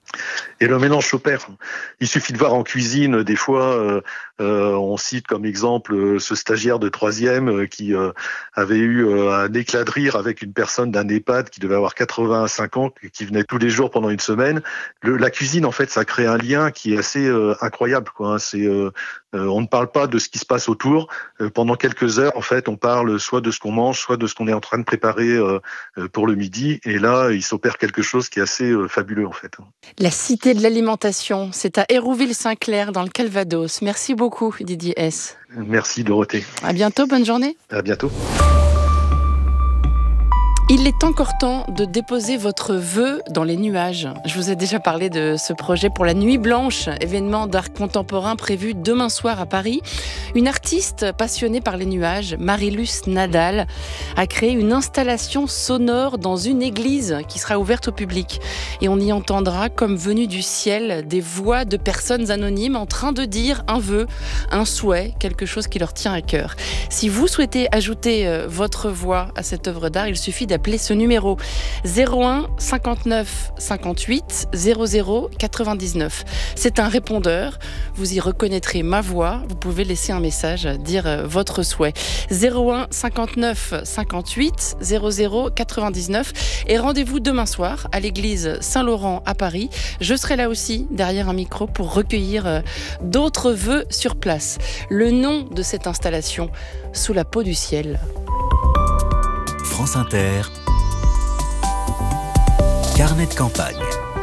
Et le mélange s'opère. Il suffit de voir en cuisine, des fois, euh, euh, on cite comme exemple euh, ce stagiaire de troisième euh, qui euh, avait eu euh, un éclat de rire avec une personne d'un EHPAD qui devait avoir quatre-vingt-cinq ans, qui venait tous les jours pendant une semaine. Le, la cuisine, en fait, ça crée un lien qui est assez euh, incroyable, quoi. Hein. C'est, euh, euh, on ne parle pas de ce qui se passe autour. Euh, pendant quelques heures, en fait, on parle soit de ce qu'on mange, soit de ce qu'on est en train de préparer euh, pour le midi. Et là, il s'opère quelque chose qui est assez euh, fabuleux, en fait. La cité de l'alimentation, c'est à Hérouville-Saint-Clair, dans le Calvados. Merci beaucoup, Didier S. Merci, Dorothée. À bientôt, bonne journée. À bientôt. Il est encore temps de déposer votre vœu dans les nuages. Je vous ai déjà parlé de ce projet pour la Nuit Blanche, événement d'art contemporain prévu demain soir à Paris. Une artiste passionnée par les nuages, Marilus Nadal, a créé une installation sonore dans une église qui sera ouverte au public. Et on y entendra, comme venu du ciel, des voix de personnes anonymes en train de dire un vœu, un souhait, quelque chose qui leur tient à cœur. Si vous souhaitez ajouter votre voix à cette œuvre d'art, il suffit d'appeler Appelez ce numéro zéro un cinquante-neuf cinquante-huit zéro zéro quatre-vingt-dix-neuf. C'est un répondeur. Vous y reconnaîtrez ma voix. Vous pouvez laisser un message, dire votre souhait. zéro un cinquante-neuf cinquante-huit zéro zéro quatre-vingt-dix-neuf. Et rendez-vous demain soir à l'église Saint-Laurent à Paris. Je serai là aussi derrière un micro pour recueillir d'autres vœux sur place. Le nom de cette installation, Sous la peau du ciel. France Inter, carnet de campagne.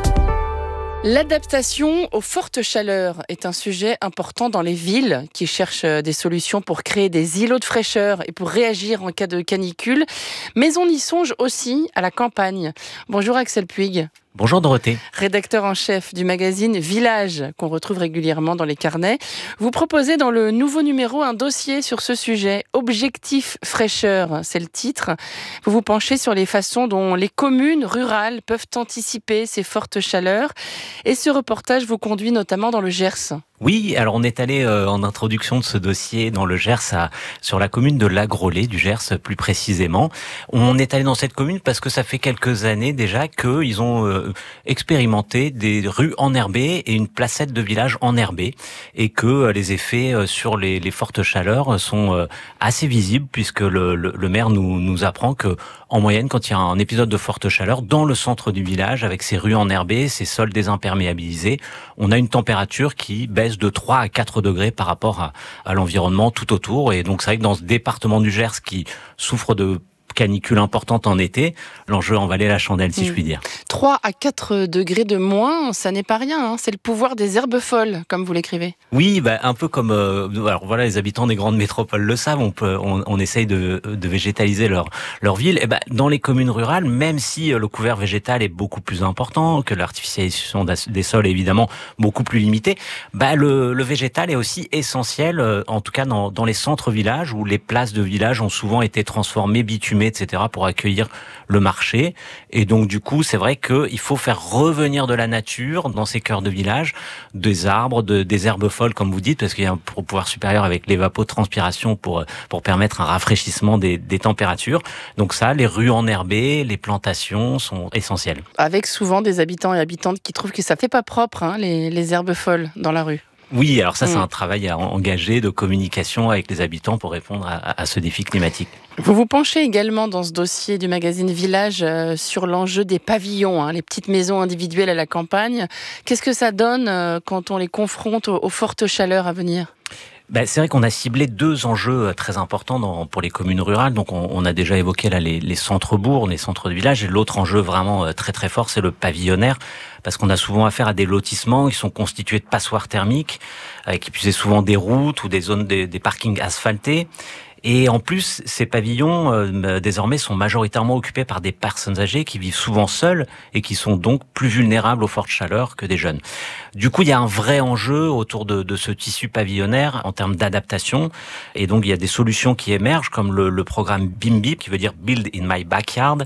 L'adaptation aux fortes chaleurs est un sujet important dans les villes qui cherchent des solutions pour créer des îlots de fraîcheur et pour réagir en cas de canicule. Mais on y songe aussi à la campagne. Bonjour Axel Puig. Bonjour Dorothée. Rédacteur en chef du magazine Village, qu'on retrouve régulièrement dans les carnets. Vous proposez dans le nouveau numéro un dossier sur ce sujet, Objectif fraîcheur, c'est le titre. Vous vous penchez sur les façons dont les communes rurales peuvent anticiper ces fortes chaleurs. Et ce reportage vous conduit notamment dans le Gers. Oui, alors on est allé euh, en introduction de ce dossier dans le Gers, à, sur la commune de Lagrollet, du Gers plus précisément. On est allé dans cette commune parce que ça fait quelques années déjà qu'ils ont euh, expérimenté des rues enherbées et une placette de village enherbée, et que euh, les effets euh, sur les, les fortes chaleurs sont euh, assez visibles, puisque le, le, le maire nous, nous apprend que en moyenne, quand il y a un épisode de forte chaleur dans le centre du village, avec ses rues enherbées, ses sols désimperméabilisés, on a une température qui baisse de trois à quatre degrés par rapport à, à l'environnement tout autour. Et donc c'est vrai que dans ce département du Gers qui souffre de canicule importante en été, l'enjeu en valait la chandelle, si mmh. je puis dire. trois à quatre degrés de moins, ça n'est pas rien, hein. C'est le pouvoir des herbes folles, comme vous l'écrivez. Oui, bah, un peu comme euh, alors voilà, les habitants des grandes métropoles le savent, on, peut, on, on essaye de, de végétaliser leur, leur ville. Et bah, dans les communes rurales, même si le couvert végétal est beaucoup plus important, que l'artificialisation des sols est évidemment beaucoup plus limitée, bah, le, le végétal est aussi essentiel, euh, en tout cas dans, dans les centres-villages, où les places de village ont souvent été transformées, bitumées, et cetera, pour accueillir le marché. Et donc, du coup, c'est vrai qu'il faut faire revenir de la nature dans ces cœurs de village, des arbres, de, des herbes folles, comme vous dites, parce qu'il y a un pouvoir supérieur avec l'évapotranspiration pour, pour permettre un rafraîchissement des, des températures. Donc ça, les rues enherbées, les plantations sont essentielles. Avec souvent des habitants et habitantes qui trouvent que ça fait pas propre, hein, les, les herbes folles dans la rue. Oui, alors ça, c'est un travail à engager de communication avec les habitants pour répondre à, à ce défi climatique. Vous vous penchez également dans ce dossier du magazine Village euh, sur l'enjeu des pavillons, hein, les petites maisons individuelles à la campagne. Qu'est-ce que ça donne euh, quand on les confronte aux, aux fortes chaleurs à venir ? Ben, c'est vrai qu'on a ciblé deux enjeux très importants dans, pour les communes rurales. Donc, on, on a déjà évoqué là les, les centres-bourgs, les centres de village. Et l'autre enjeu vraiment très très fort, c'est le pavillonnaire, parce qu'on a souvent affaire à des lotissements qui sont constitués de passoires thermiques, avec qui puisaient souvent des routes ou des zones, des, des parkings asphaltés. Et en plus, ces pavillons, euh, désormais, sont majoritairement occupés par des personnes âgées qui vivent souvent seules et qui sont donc plus vulnérables aux fortes chaleurs que des jeunes. Du coup, il y a un vrai enjeu autour de, de ce tissu pavillonnaire en termes d'adaptation. Et donc, il y a des solutions qui émergent, comme le, le programme BIMBY, qui veut dire Build in My Backyard,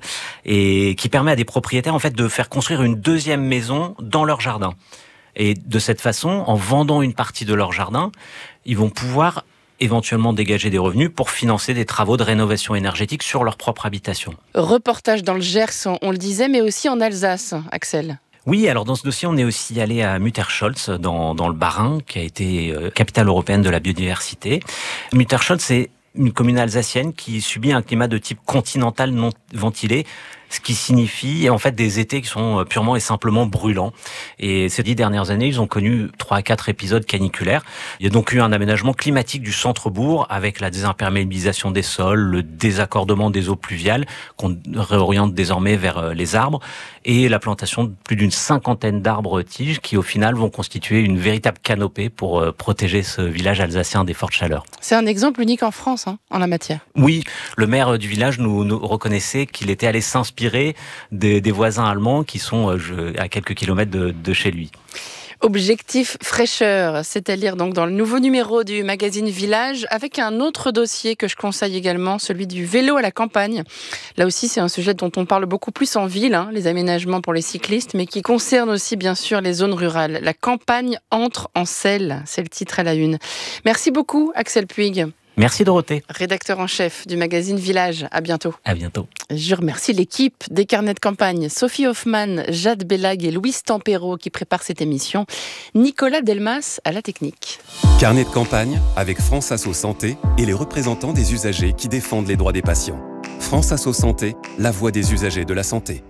et qui permet à des propriétaires, en fait, de faire construire une deuxième maison dans leur jardin. Et de cette façon, en vendant une partie de leur jardin, ils vont pouvoir éventuellement dégager des revenus pour financer des travaux de rénovation énergétique sur leur propre habitation. Reportage dans le Gers, on le disait, mais aussi en Alsace, Axel. Oui, alors dans ce dossier, on est aussi allé à Mutterscholz, dans, dans le Bas-Rhin, qui a été euh, capitale européenne de la biodiversité. Mutterscholz, c'est une commune alsacienne qui subit un climat de type continental non ventilé, ce qui signifie en fait des étés qui sont purement et simplement brûlants. Et ces dix dernières années, ils ont connu trois à quatre épisodes caniculaires. Il y a donc eu un aménagement climatique du centre-bourg avec la désimperméabilisation des sols, le désaccordement des eaux pluviales qu'on réoriente désormais vers les arbres et la plantation de plus d'une cinquantaine d'arbres tiges qui au final vont constituer une véritable canopée pour protéger ce village alsacien des fortes chaleurs. C'est un exemple unique en France hein, en la matière. Oui, le maire du village nous, nous reconnaissait qu'il était allé s'inspirer Des, des voisins allemands qui sont euh, à quelques kilomètres de, de chez lui. Objectif fraîcheur, c'est à lire donc dans le nouveau numéro du magazine Village, avec un autre dossier que je conseille également, celui du vélo à la campagne. Là aussi, c'est un sujet dont on parle beaucoup plus en ville, hein, les aménagements pour les cyclistes, mais qui concerne aussi bien sûr les zones rurales. La campagne entre en selle, c'est le titre à la une. Merci beaucoup Axel Puig. Merci Dorothée. Rédacteur en chef du magazine Village. À bientôt. À bientôt. Je remercie l'équipe des carnets de campagne. Sophie Hoffman, Jade Bellag et Louise Tempero qui préparent cette émission. Nicolas Delmas à la technique. Carnet de campagne avec France Asso Santé et les représentants des usagers qui défendent les droits des patients. France Asso Santé, la voix des usagers de la santé.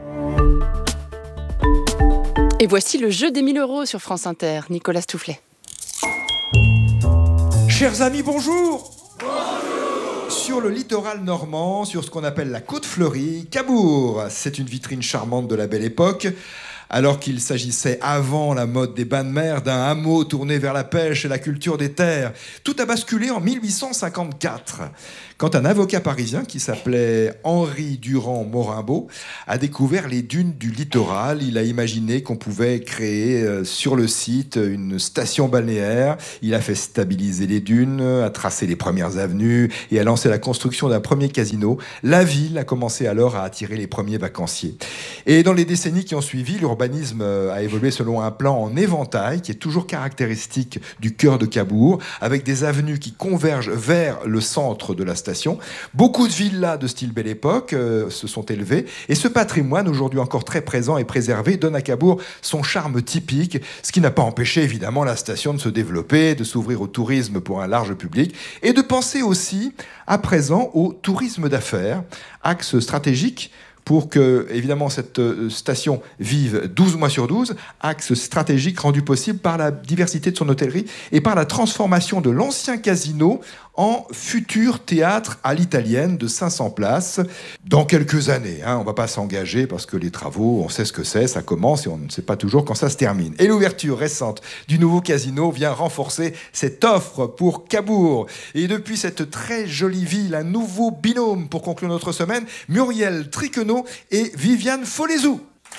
Et voici le jeu des mille euros sur France Inter. Nicolas Stoufflet. Chers amis, bonjour. Bonjour. Sur le littoral normand, sur ce qu'on appelle la côte fleurie, Cabourg. C'est une vitrine charmante de la belle époque. Alors qu'il s'agissait avant la mode des bains de mer d'un hameau tourné vers la pêche et la culture des terres. Tout a basculé en mille huit cent cinquante-quatre, quand un avocat parisien qui s'appelait Henri Durand Morimbaud a découvert les dunes du littoral. Il a imaginé qu'on pouvait créer sur le site une station balnéaire. Il a fait stabiliser les dunes, a tracé les premières avenues et a lancé la construction d'un premier casino. La ville a commencé alors à attirer les premiers vacanciers. Et dans les décennies qui ont suivi, l'urbanisme a évolué selon un plan en éventail qui est toujours caractéristique du cœur de Cabourg, avec des avenues qui convergent vers le centre de la station. Beaucoup de villas de style Belle Époque euh, se sont élevées et ce patrimoine, aujourd'hui encore très présent et préservé, donne à Cabourg son charme typique, ce qui n'a pas empêché évidemment la station de se développer, de s'ouvrir au tourisme pour un large public et de penser aussi à présent au tourisme d'affaires, axe stratégique pour que, évidemment, cette station vive douze mois sur douze, axe stratégique rendu possible par la diversité de son hôtellerie et par la transformation de l'ancien casino en futur théâtre à l'italienne de cinq cents places dans quelques années. Hein, on ne va pas s'engager parce que les travaux, on sait ce que c'est, ça commence et on ne sait pas toujours quand ça se termine. Et l'ouverture récente du nouveau casino vient renforcer cette offre pour Cabourg. Et depuis cette très jolie ville, un nouveau binôme pour conclure notre semaine, Muriel Triquenot et Viviane Folezou.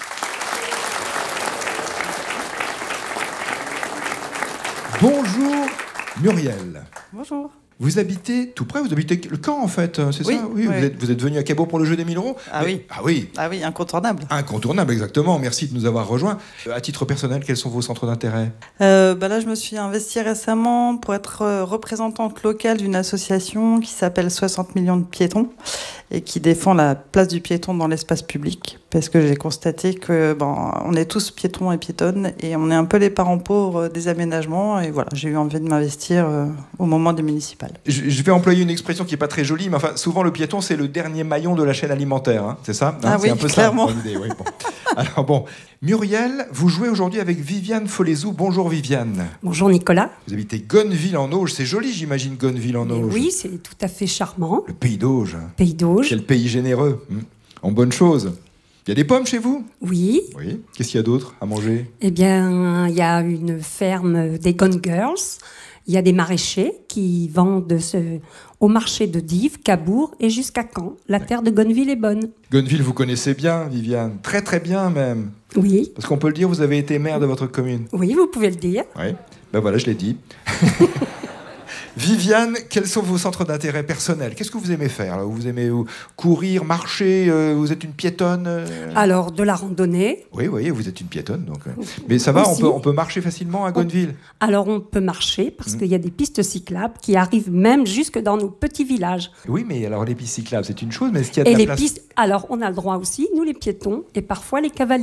Bonjour Muriel. Bonjour. Vous habitez tout près, vous habitez le camp en fait, c'est oui, ça oui, oui. Vous êtes, vous êtes venu à Cabourg pour le jeu des mille euros Ah Mais, oui. Ah oui. Ah oui, incontournable. Incontournable, exactement. Merci de nous avoir rejoints. À titre personnel, quels sont vos centres d'intérêt euh, bah Là, je me suis investie récemment pour être représentante locale d'une association qui s'appelle soixante millions de piétons et qui défend la place du piéton dans l'espace public. Parce que j'ai constaté que bon, on est tous piétons et piétonnes et on est un peu les parents pauvres des aménagements. Et voilà, j'ai eu envie de m'investir euh, au moment des municipales. Je, je vais employer une expression qui n'est pas très jolie, mais enfin, souvent le piéton, c'est le dernier maillon de la chaîne alimentaire. Hein, c'est ça hein, Ah c'est oui, un peu clairement. Ça, idée, oui, bon. Alors bon, Muriel, vous jouez aujourd'hui avec Viviane Folezou. Bonjour Viviane. Bonjour Nicolas. Vous habitez Gonneville-en-Auge. C'est joli, j'imagine, Gonneville-en-Auge. Oui, c'est tout à fait charmant. Le pays d'Auge. Pays d'Auge. Quel pays généreux. En bonne chose. Il y a des pommes chez vous ? Oui. Oui. Qu'est-ce qu'il y a d'autre à manger ? Eh bien, il y a une ferme des Gone Girls. Il y a des maraîchers qui vendent ce... au marché de Dives, Cabourg et jusqu'à Caen. La terre de Gonneville est bonne. Gonneville, vous connaissez bien, Viviane. Très très bien même. Oui. Parce qu'on peut le dire, vous avez été maire de votre commune. Oui, vous pouvez le dire. Oui. Ben voilà, je l'ai dit. Viviane, quels sont vos centres d'intérêt personnels ? Qu'est-ce que vous aimez faire là ? Vous aimez courir, marcher ? euh, Vous êtes une piétonne euh... Alors, de la randonnée. Oui, oui, vous êtes une piétonne. Donc, euh... Mais ça va, on peut, on peut marcher facilement à Gonneville ? Alors, on peut marcher parce mmh. qu'il y a des pistes cyclables qui arrivent même jusque dans nos petits villages. Oui, mais alors les pistes cyclables, c'est une chose, mais est-ce qu'il y a de et la les place... pistes... Alors, on a le droit aussi, nous les piétons, et parfois les cavaliers.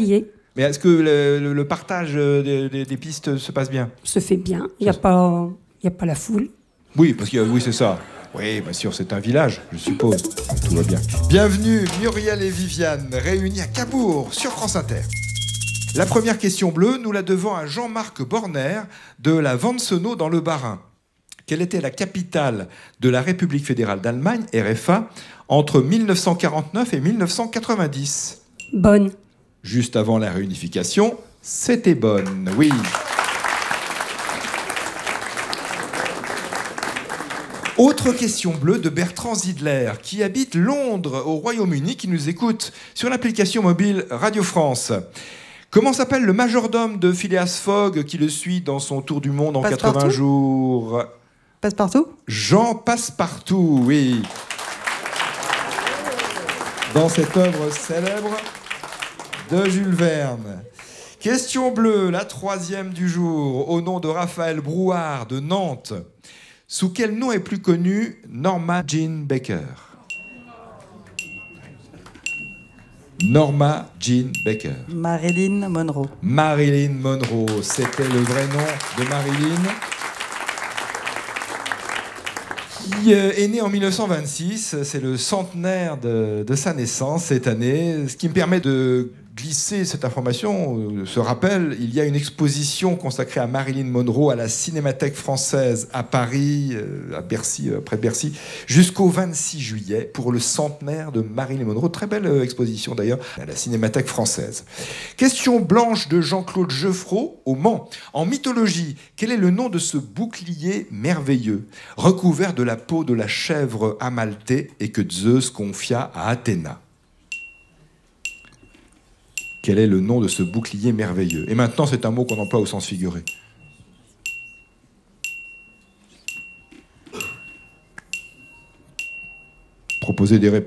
Mais est-ce que le, le, le partage des, des, des pistes se passe bien? Se fait bien. Il n'y a, pas, il y a pas la foule. Oui, parce que oui, c'est ça. Oui, bien sûr, c'est un village, je suppose. Tout va bien. Bienvenue, Muriel et Viviane, réunis à Cabourg, sur France Inter. La première question bleue, nous la devons à Jean-Marc Borner de la Vansenau dans le Bas-Rhin. Quelle était la capitale de la République fédérale d'Allemagne, R F A, entre mille neuf cent quarante-neuf et mille neuf cent quatre-vingt-dix? Bonn. Juste avant la réunification, c'était Bonn, oui. Autre question bleue de Bertrand Zidler, qui habite Londres, au Royaume-Uni, qui nous écoute sur l'application mobile Radio France. Comment s'appelle le majordome de Phileas Fogg qui le suit dans son tour du monde en Passepartout. quatre-vingts jours? Passepartout. Jean Passepartout, oui. Dans cette œuvre célèbre de Jules Verne. Question bleue, la troisième du jour, au nom de Raphaël Brouard de Nantes. Sous quel nom est plus connue Norma Jean Baker? Norma Jean Baker. Marilyn Monroe. Marilyn Monroe, c'était le vrai nom de Marilyn. Qui est né en mille neuf cent vingt-six, c'est le centenaire de, de sa naissance cette année, ce qui me permet de glisser cette information, ce rappel. Il y a une exposition consacrée à Marilyn Monroe à la Cinémathèque française à Paris, à Bercy, près de Bercy, jusqu'au vingt-six juillet pour le centenaire de Marilyn Monroe. Très belle exposition d'ailleurs à la Cinémathèque française. Question blanche de Jean-Claude Geoffroy au Mans. En mythologie, quel est le nom de ce bouclier merveilleux recouvert de la peau de la chèvre amaltée et que Zeus confia à Athéna? Quel est le nom de ce bouclier merveilleux? Et maintenant, c'est un mot qu'on emploie au sens figuré. Proposez des réponses.